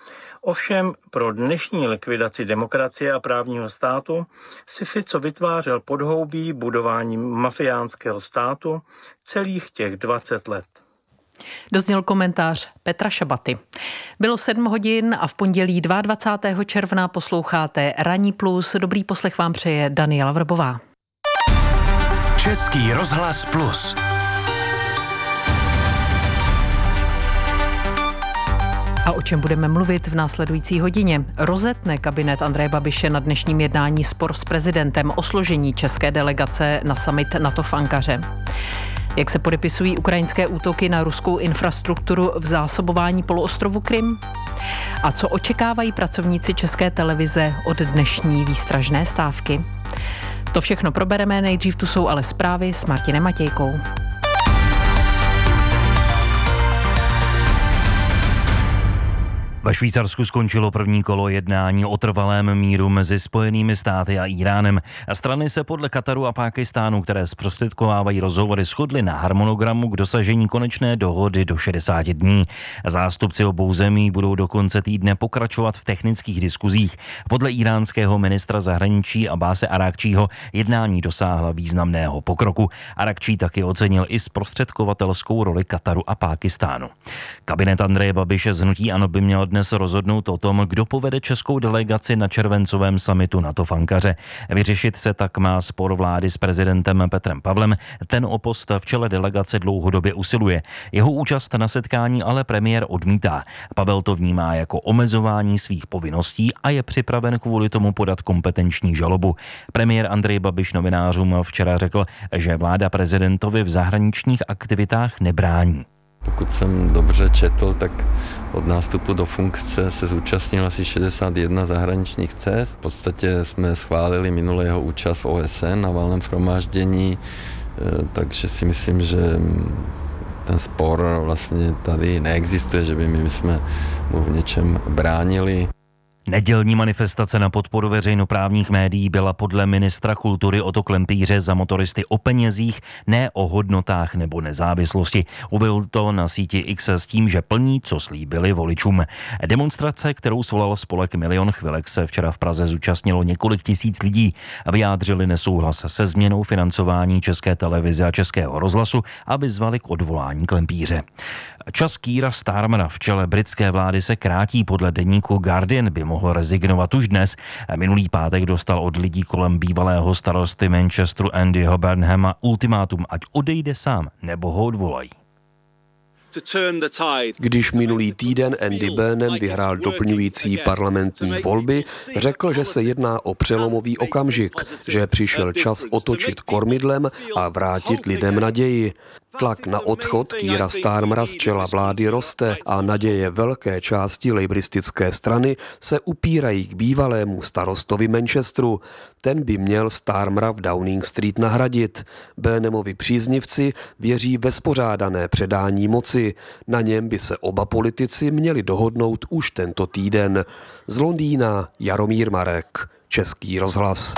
Ovšem pro dnešní likvidaci demokracie a právního státu si Fico vytvářel podhoubí budováním mafiánského státu celých těch dvacet let. Dozněl komentář Petra Šabaty. Bylo sedm hodin a v pondělí dvacátého druhého června posloucháte Ranní plus. Dobrý poslech vám přeje Daniela Vrbová. Český rozhlas plus. A o čem budeme mluvit v následující hodině? Rozetne kabinet Andreje Babiše na dnešním jednání spor s prezidentem o složení české delegace na summit NATO v Ankaře. Jak se podepisují ukrajinské útoky na ruskou infrastrukturu v zásobování poloostrovu Krym? A co očekávají pracovníci České televize od dnešní výstražné stávky? To všechno probereme, nejdřív tu jsou ale zprávy s Martinem Matějkou. Ve Švýcarsku skončilo první kolo jednání o trvalém míru mezi Spojenými státy a Íránem. Strany se podle Kataru a Pákistánu, které zprostředkovávají rozhovory, shodly na harmonogramu k dosažení konečné dohody do šedesáti dní. Zástupci obou zemí budou do konce týdne pokračovat v technických diskuzích. Podle íránského ministra zahraničí Abáse Arákčího jednání dosáhla významného pokroku. Arákčí taky ocenil i zprostředkovatelskou roli Kataru a Pákistánu. Kabinet Andreje Babiše z hnutí ANO by měl dnes rozhodnout o tom, kdo povede českou delegaci na červencovém summitu NATO v Ankaře. Vyřešit se tak má spor vlády s prezidentem Petrem Pavlem. Ten o post v čele delegace dlouhodobě usiluje. Jeho účast na setkání ale premiér odmítá. Pavel to vnímá jako omezování svých povinností a je připraven kvůli tomu podat kompetenční žalobu. Premiér Andrej Babiš novinářům včera řekl, že vláda prezidentovi v zahraničních aktivitách nebrání. Pokud jsem dobře četl, tak od nástupu do funkce se zúčastnil asi šedesát jedna zahraničních cest. V podstatě jsme schválili minulý jeho účast v O S N na valném shromáždění, takže si myslím, že ten spor vlastně tady neexistuje, že by my jsme mu v něčem bránili. Nedělní manifestace na podporu veřejnoprávních médií byla podle ministra kultury Otto Klempíře za motoristy o penězích, ne o hodnotách nebo nezávislosti. Uvedl to na síti X s tím, že plní, co slíbili voličům. Demonstrace, kterou svolal spolek Milion chvilek, se včera v Praze zúčastnilo několik tisíc lidí. Vyjádřili nesouhlas se změnou financování České televize a Českého rozhlasu a vyzvali k odvolání Klempíře. Čas Keira Starmera v čele britské vlády se krátí. Podle deníku Guardian by mohl rezignovat už dnes. Minulý pátek dostal od lidí kolem bývalého starosty Manchesteru Andyho Burnhama ultimátum, ať odejde sám nebo ho odvolají. Když minulý týden Andy Burnham vyhrál doplňující parlamentní volby, řekl, že se jedná o přelomový okamžik, že přišel čas otočit kormidlem a vrátit lidem naději. Tlak na odchod Keira Starmera z čela vlády roste a naděje velké části lejbristické strany se upírají k bývalému starostovi Manchesteru. Ten by měl Starmera v Downing Street nahradit. Burnhamovi příznivci věří ve spořádané předání moci. Na něm by se oba politici měli dohodnout už tento týden. Z Londýna Jaromír Marek, Český rozhlas.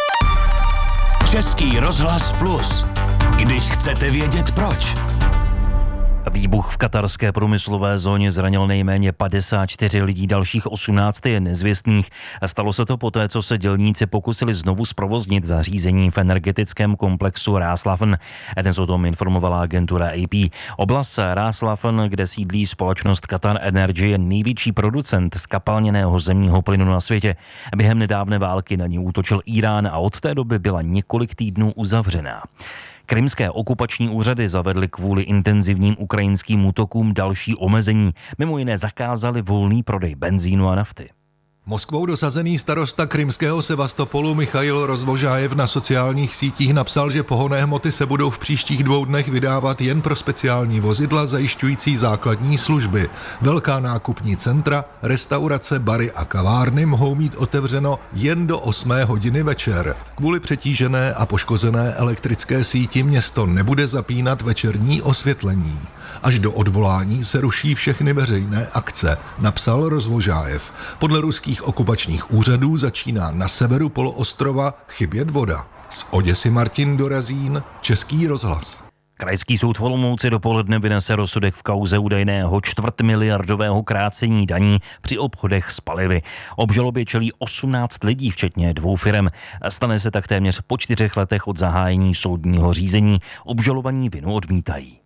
Český rozhlas plus. Když chcete vědět proč. Výbuch v katarské průmyslové zóně zranil nejméně padesát čtyři lidí, dalších osmnáct je nezvěstných. Stalo se to poté, co se dělníci pokusili znovu zprovoznit zařízení v energetickém komplexu Ras Laffan. Dnes o tom informovala agentura A P. Oblast Ras Laffan, kde sídlí společnost Qatar Energy, je největší producent skapalněného zemního plynu na světě. Během nedávné války na ní útočil Irán a od té doby byla několik týdnů uzavřená. Krymské okupační úřady zavedly kvůli intenzivním ukrajinským útokům další omezení. Mimo jiné zakázali volný prodej benzínu a nafty. Moskvou dosazený starosta krymského Sevastopolu Michail Rozvožájev na sociálních sítích napsal, že pohonné hmoty se budou v příštích dvou dnech vydávat jen pro speciální vozidla zajišťující základní služby. Velká nákupní centra, restaurace, bary a kavárny mohou mít otevřeno jen do osmé hodiny večer. Kvůli přetížené a poškozené elektrické síti město nebude zapínat večerní osvětlení. Až do odvolání se ruší všechny veřejné akce, napsal Rozvožájev. Podle ruských okupačních úřadů začíná na severu poloostrova chybět voda. Z Oděsy Martin Dorazín, Český rozhlas. Krajský soud v Olomouci dopoledne vynese rozsudek v kauze údajného čtvrtmiliardového krácení daní při obchodech s palivy. Obžalobě čelí osmnáct lidí, včetně dvou firem. Stane se tak téměř po čtyřech letech od zahájení soudního řízení. Obžalovaní vinu odmítají.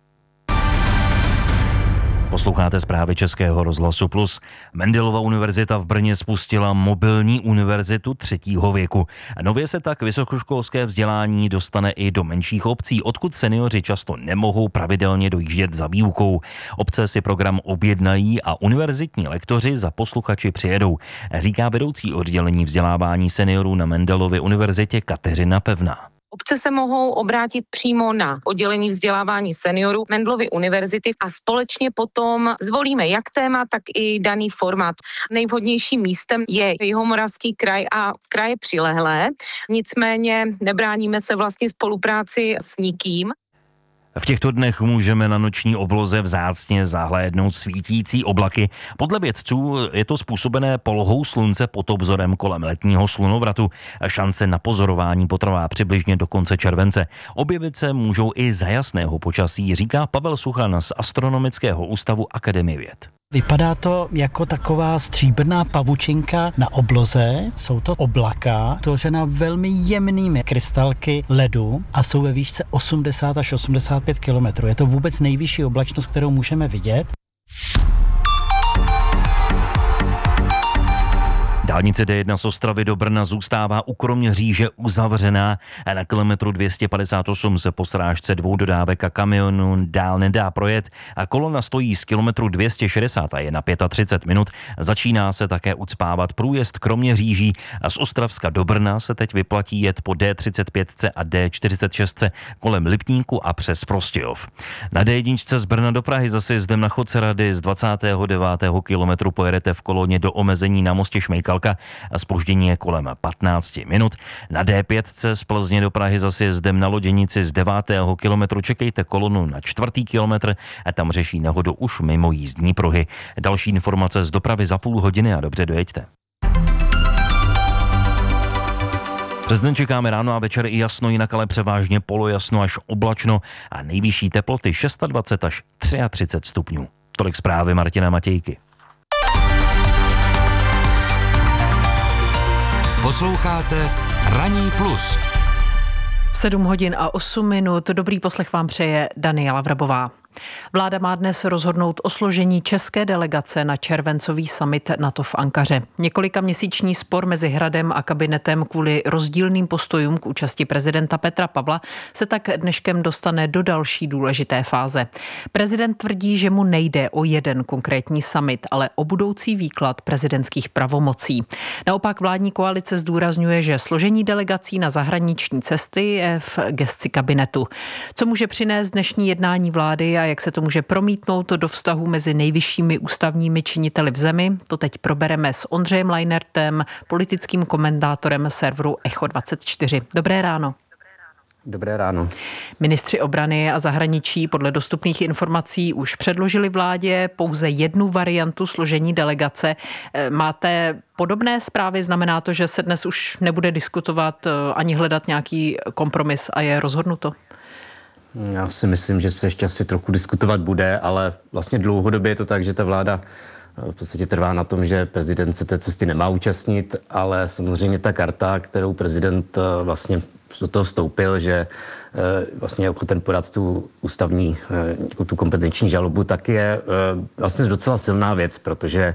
Posloucháte zprávy Českého rozhlasu plus. Mendelova univerzita v Brně spustila mobilní univerzitu třetího věku. Nově se tak vysokoškolské vzdělání dostane i do menších obcí, odkud seniori často nemohou pravidelně dojíždět za výukou. Obce si program objednají a univerzitní lektoři za posluchači přijedou, říká vedoucí oddělení vzdělávání seniorů na Mendelově univerzitě Kateřina Pevná. Obce se mohou obrátit přímo na oddělení vzdělávání seniorů Mendelovy univerzity a společně potom zvolíme jak téma, tak i daný formát. Nejvhodnějším místem je Jihomoravský kraj a kraje přilehlé, nicméně nebráníme se vlastně spolupráci s nikým. V těchto dnech můžeme na noční obloze vzácně zahlédnout svítící oblaky. Podle vědců je to způsobené polohou slunce pod obzorem kolem letního slunovratu. Šance na pozorování potrvá přibližně do konce července. Objevit se můžou i za jasného počasí, říká Pavel Suchan z Astronomického ústavu Akademie věd. Vypadá to jako taková stříbrná pavučinka na obloze. Jsou to oblaka, tvořena velmi jemnými krystalky ledu a jsou ve výšce osmdesát až osmdesát pět kilometrů. Je to vůbec nejvyšší oblačnost, kterou můžeme vidět. Dálnice D jedna z Ostravy do Brna zůstává u Kroměříže uzavřená. Na kilometru dvě stě padesát osm se po srážce dvou dodávek a kamionů dál nedá projet. A kolona stojí z kilometru dvě stě šedesát a je na třicet pět minut. Začíná se také ucpávat průjezd Kroměříží. A z Ostravska do Brna se teď vyplatí jet po D třicet pět a D čtyřicet šest kolem Lipníku a přes Prostějov. Na D jedna z Brna do Prahy zase jezdem na Chodce Rady z dvacátého devátého kilometru pojedete v koloně do omezení na mostě Šmejkalka. Zpoždění je kolem patnáct minut. Na D pět z Plzně do Prahy zase jezdem na Loděnici z devátého kilometru čekejte kolonu na čtvrtý kilometr a tam řeší nehodu už mimo jízdní pruhy. Další informace z dopravy za půl hodiny a dobře dojeďte. Přes den čekáme ráno a večer i jasno, jinak ale převážně polojasno až oblačno a nejvyšší teploty dvacet šest až třicet tři stupňů. Tolik zprávy Martina Matějky. Posloucháte Ranní plus. sedm hodin a osm minut. Dobrý poslech vám přeje Daniela Vrabová. Vláda má dnes rozhodnout o složení české delegace na červencový summit NATO v Ankaře. Několika měsíční spor mezi Hradem a kabinetem kvůli rozdílným postojům k účasti prezidenta Petra Pavla se tak dneškem dostane do další důležité fáze. Prezident tvrdí, že mu nejde o jeden konkrétní summit, ale o budoucí výklad prezidentských pravomocí. Naopak vládní koalice zdůrazňuje, že složení delegací na zahraniční cesty je v gesci kabinetu. Co může přinést dnešní jednání vlády a jak se to může promítnout do vztahu mezi nejvyššími ústavními činiteli v zemi, to teď probereme s Ondřejem Lajnertem, politickým komentátorem serveru Echo dvacet čtyři. Dobré ráno. Dobré ráno. Ministři obrany a zahraničí podle dostupných informací už předložili vládě pouze jednu variantu složení delegace. Máte podobné zprávy? Znamená to, že se dnes už nebude diskutovat ani hledat nějaký kompromis a je rozhodnuto? Já si myslím, že se ještě asi trochu diskutovat bude, ale vlastně dlouhodobě je to tak, že ta vláda v podstatě trvá na tom, že prezident se té cesty nemá účastnit, ale samozřejmě ta karta, kterou prezident vlastně do toho vstoupil, že vlastně je ochoten podat tu ústavní, tu kompetenční žalobu, tak je vlastně docela silná věc, protože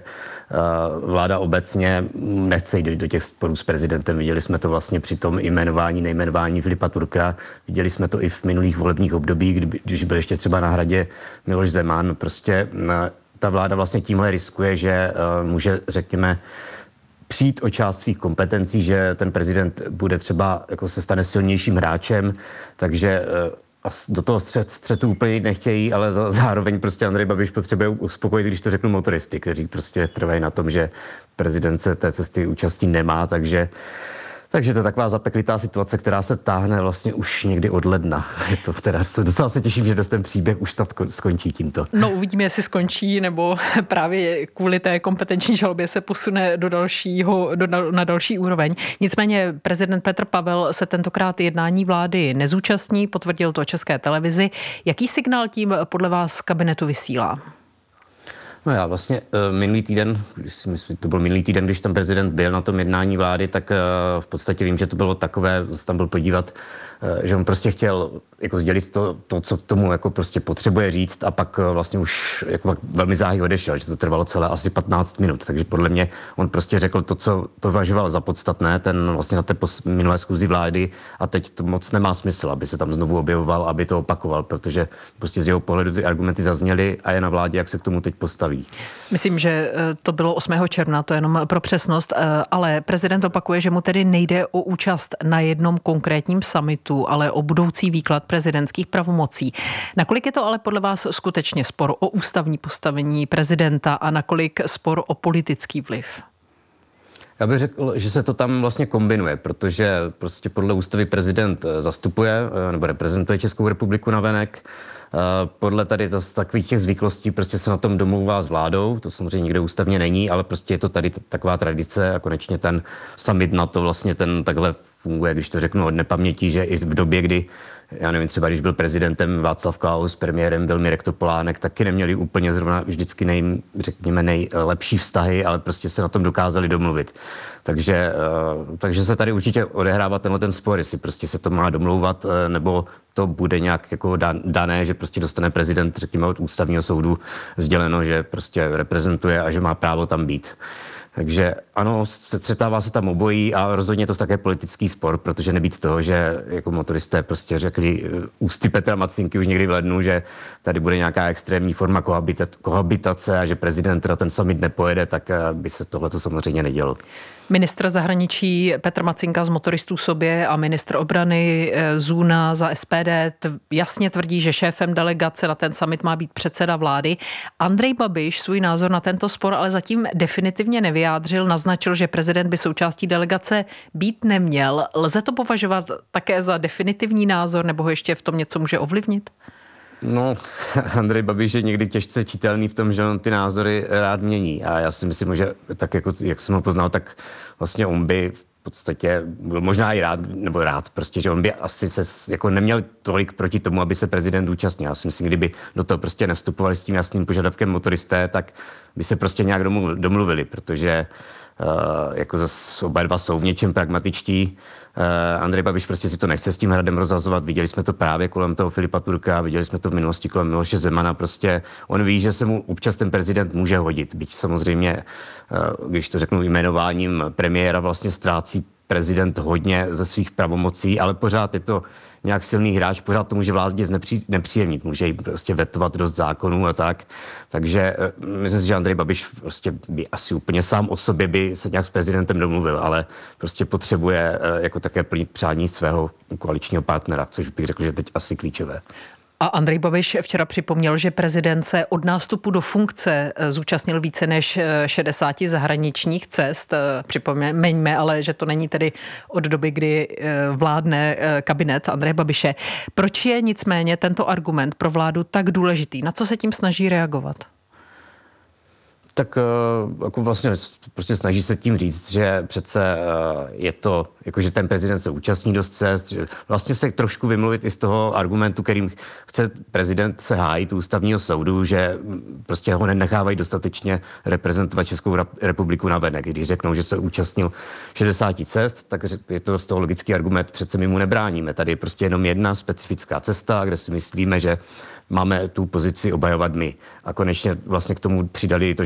vláda obecně nechce jít do těch sporů s prezidentem. Viděli jsme to vlastně při tom jmenování, nejmenování Filipa Turka. Viděli jsme to i v minulých volebních obdobích, když byl ještě třeba na Hradě Miloš Zeman. Prostě ta vláda vlastně tímhle riskuje, že může, řekněme, přijít o část svých kompetencí, že ten prezident bude třeba, jako se stane silnějším hráčem, takže do toho střet, střetu úplně nechtějí, ale za, zároveň prostě Andrej Babiš potřebuje uspokojit, když to řeknu, motoristy, kteří prostě trvají na tom, že prezident se té cesty účastí nemá, takže Takže to je taková zapeklitá situace, která se táhne vlastně už někdy od ledna. Je to teda, docela se těším, že ten příběh už snad skončí tímto. No uvidíme, jestli skončí, nebo právě kvůli té kompetenční žalobě se posune do dalšího, do, na další úroveň. Nicméně prezident Petr Pavel se tentokrát jednání vlády nezúčastní, potvrdil to České televizi. Jaký signál tím podle vás kabinetu vysílá? No já vlastně uh, minulý týden, když si myslím, to byl minulý týden, když tam prezident byl na tom jednání vlády, tak uh, v podstatě vím, že to bylo takové, se tam byl podívat, uh, že on prostě chtěl jako sdělit to, to, co k tomu jako prostě potřebuje říct a pak uh, vlastně už jako velmi záhy odešel, že to trvalo celé asi patnáct minut, takže podle mě on prostě řekl to, co považoval za podstatné, ten vlastně na té pos- minulé schůzi vlády a teď to moc nemá smysl, aby se tam znovu objevoval, aby to opakoval, protože prostě z jeho pohledu ty argumenty zazněly a je na vládě, jak se k tomu teď postaví. Myslím, že to bylo osmého června, to je jenom pro přesnost, ale prezident opakuje, že mu tedy nejde o účast na jednom konkrétním summitu, ale o budoucí výklad prezidentských pravomocí. Nakolik je to ale podle vás skutečně spor o ústavní postavení prezidenta a nakolik spor o politický vliv? Já bych řekl, že se to tam vlastně kombinuje, protože prostě podle ústavy prezident zastupuje nebo reprezentuje Českou republiku navenek. Podle tady to, takových těch zvyklostí prostě se na tom domlouvá s vládou, to samozřejmě nikde ústavně není, ale prostě je to tady t- taková tradice a konečně ten summit NATO vlastně ten takhle funguje, když to řeknu od nepaměti, že i v době, kdy, já nevím, třeba když byl prezidentem Václav Klaus, premiérem byl Mirek Topolánek, taky neměli úplně zrovna vždycky nej, řekněme, nejlepší vztahy, ale prostě se na tom dokázali domluvit. Takže, takže se tady určitě odehrává tenhle ten spor, jestli prostě se to má domlouvat, nebo to bude nějak jako dané, že prostě dostane prezident, řekněme, od ústavního soudu sděleno, že prostě reprezentuje a že má právo tam být. Takže ano, střetává se tam obojí a rozhodně je to také politický spor, protože nebýt toho, že jako motoristé prostě řekli ústy Petra Macinky už někdy v lednu, že tady bude nějaká extrémní forma kohabitace a že prezident teda ten summit nepojede, tak by se tohleto samozřejmě nedělo. Ministr zahraničí Petr Macinka z Motoristů sobě a ministr obrany Zůna za S P D jasně tvrdí, že šéfem delegace na ten summit má být předseda vlády. Andrej Babiš svůj názor na tento spor ale zatím definitivně nevyjádřil, naznačil, že prezident by součástí delegace být neměl. Lze to považovat také za definitivní názor, nebo ho ještě v tom něco může ovlivnit? No, Andrej Babiš je někdy těžce čitelný v tom, že on ty názory rád mění a já si myslím, že tak jako, jak jsem ho poznal, tak vlastně on by podstatě byl možná i rád, nebo rád prostě, že on by asi se jako neměl tolik proti tomu, aby se prezident účastnil. Já si myslím, kdyby do toho prostě nevstupovali s tím jasným požadavkem motoristé, tak by se prostě nějak domluvili, protože Uh, jako zase oba dva jsou v něčem pragmatičtí. Uh, Andrej Babiš prostě si to nechce s tím Hradem rozhazovat. Viděli jsme to právě kolem toho Filipa Turka, viděli jsme to v minulosti kolem Miloše Zemana. Prostě on ví, že se mu občas ten prezident může hodit. Byť samozřejmě, uh, když to řeknu jmenováním premiéra, vlastně ztrácí prezident hodně ze svých pravomocí, ale pořád je to nějak silný hráč, pořád to může vládě nepří, nepříjemnit, může jí prostě vetovat dost zákonů a tak. Takže myslím si, že Andrej Babiš prostě by asi úplně sám o sobě by se nějak s prezidentem domluvil, ale prostě potřebuje jako také plnit přání svého koaličního partnera, což bych řekl, že teď asi klíčové. A Andrej Babiš včera připomněl, že prezident se od nástupu do funkce zúčastnil více než šedesát zahraničních cest. Připomeňme ale, že to není tedy od doby, kdy vládne kabinet Andreje Babiše. Proč je nicméně tento argument pro vládu tak důležitý? Na co se tím snaží reagovat? Tak jako vlastně prostě snaží se tím říct, že přece je to, jako že ten prezident se účastní dost cest, že vlastně se trošku vymluvit i z toho argumentu, kterým chce prezident se hájit ústavního soudu, že prostě ho nenechávají dostatečně reprezentovat Českou republiku navenek. Když řeknou, že se účastnil šedesát cest, tak je to z toho logický argument, přece my mu nebráníme. Tady je prostě jenom jedna specifická cesta, kde si myslíme, že máme tu pozici obhajovat my. A konečně vlastně k tomu přidali to,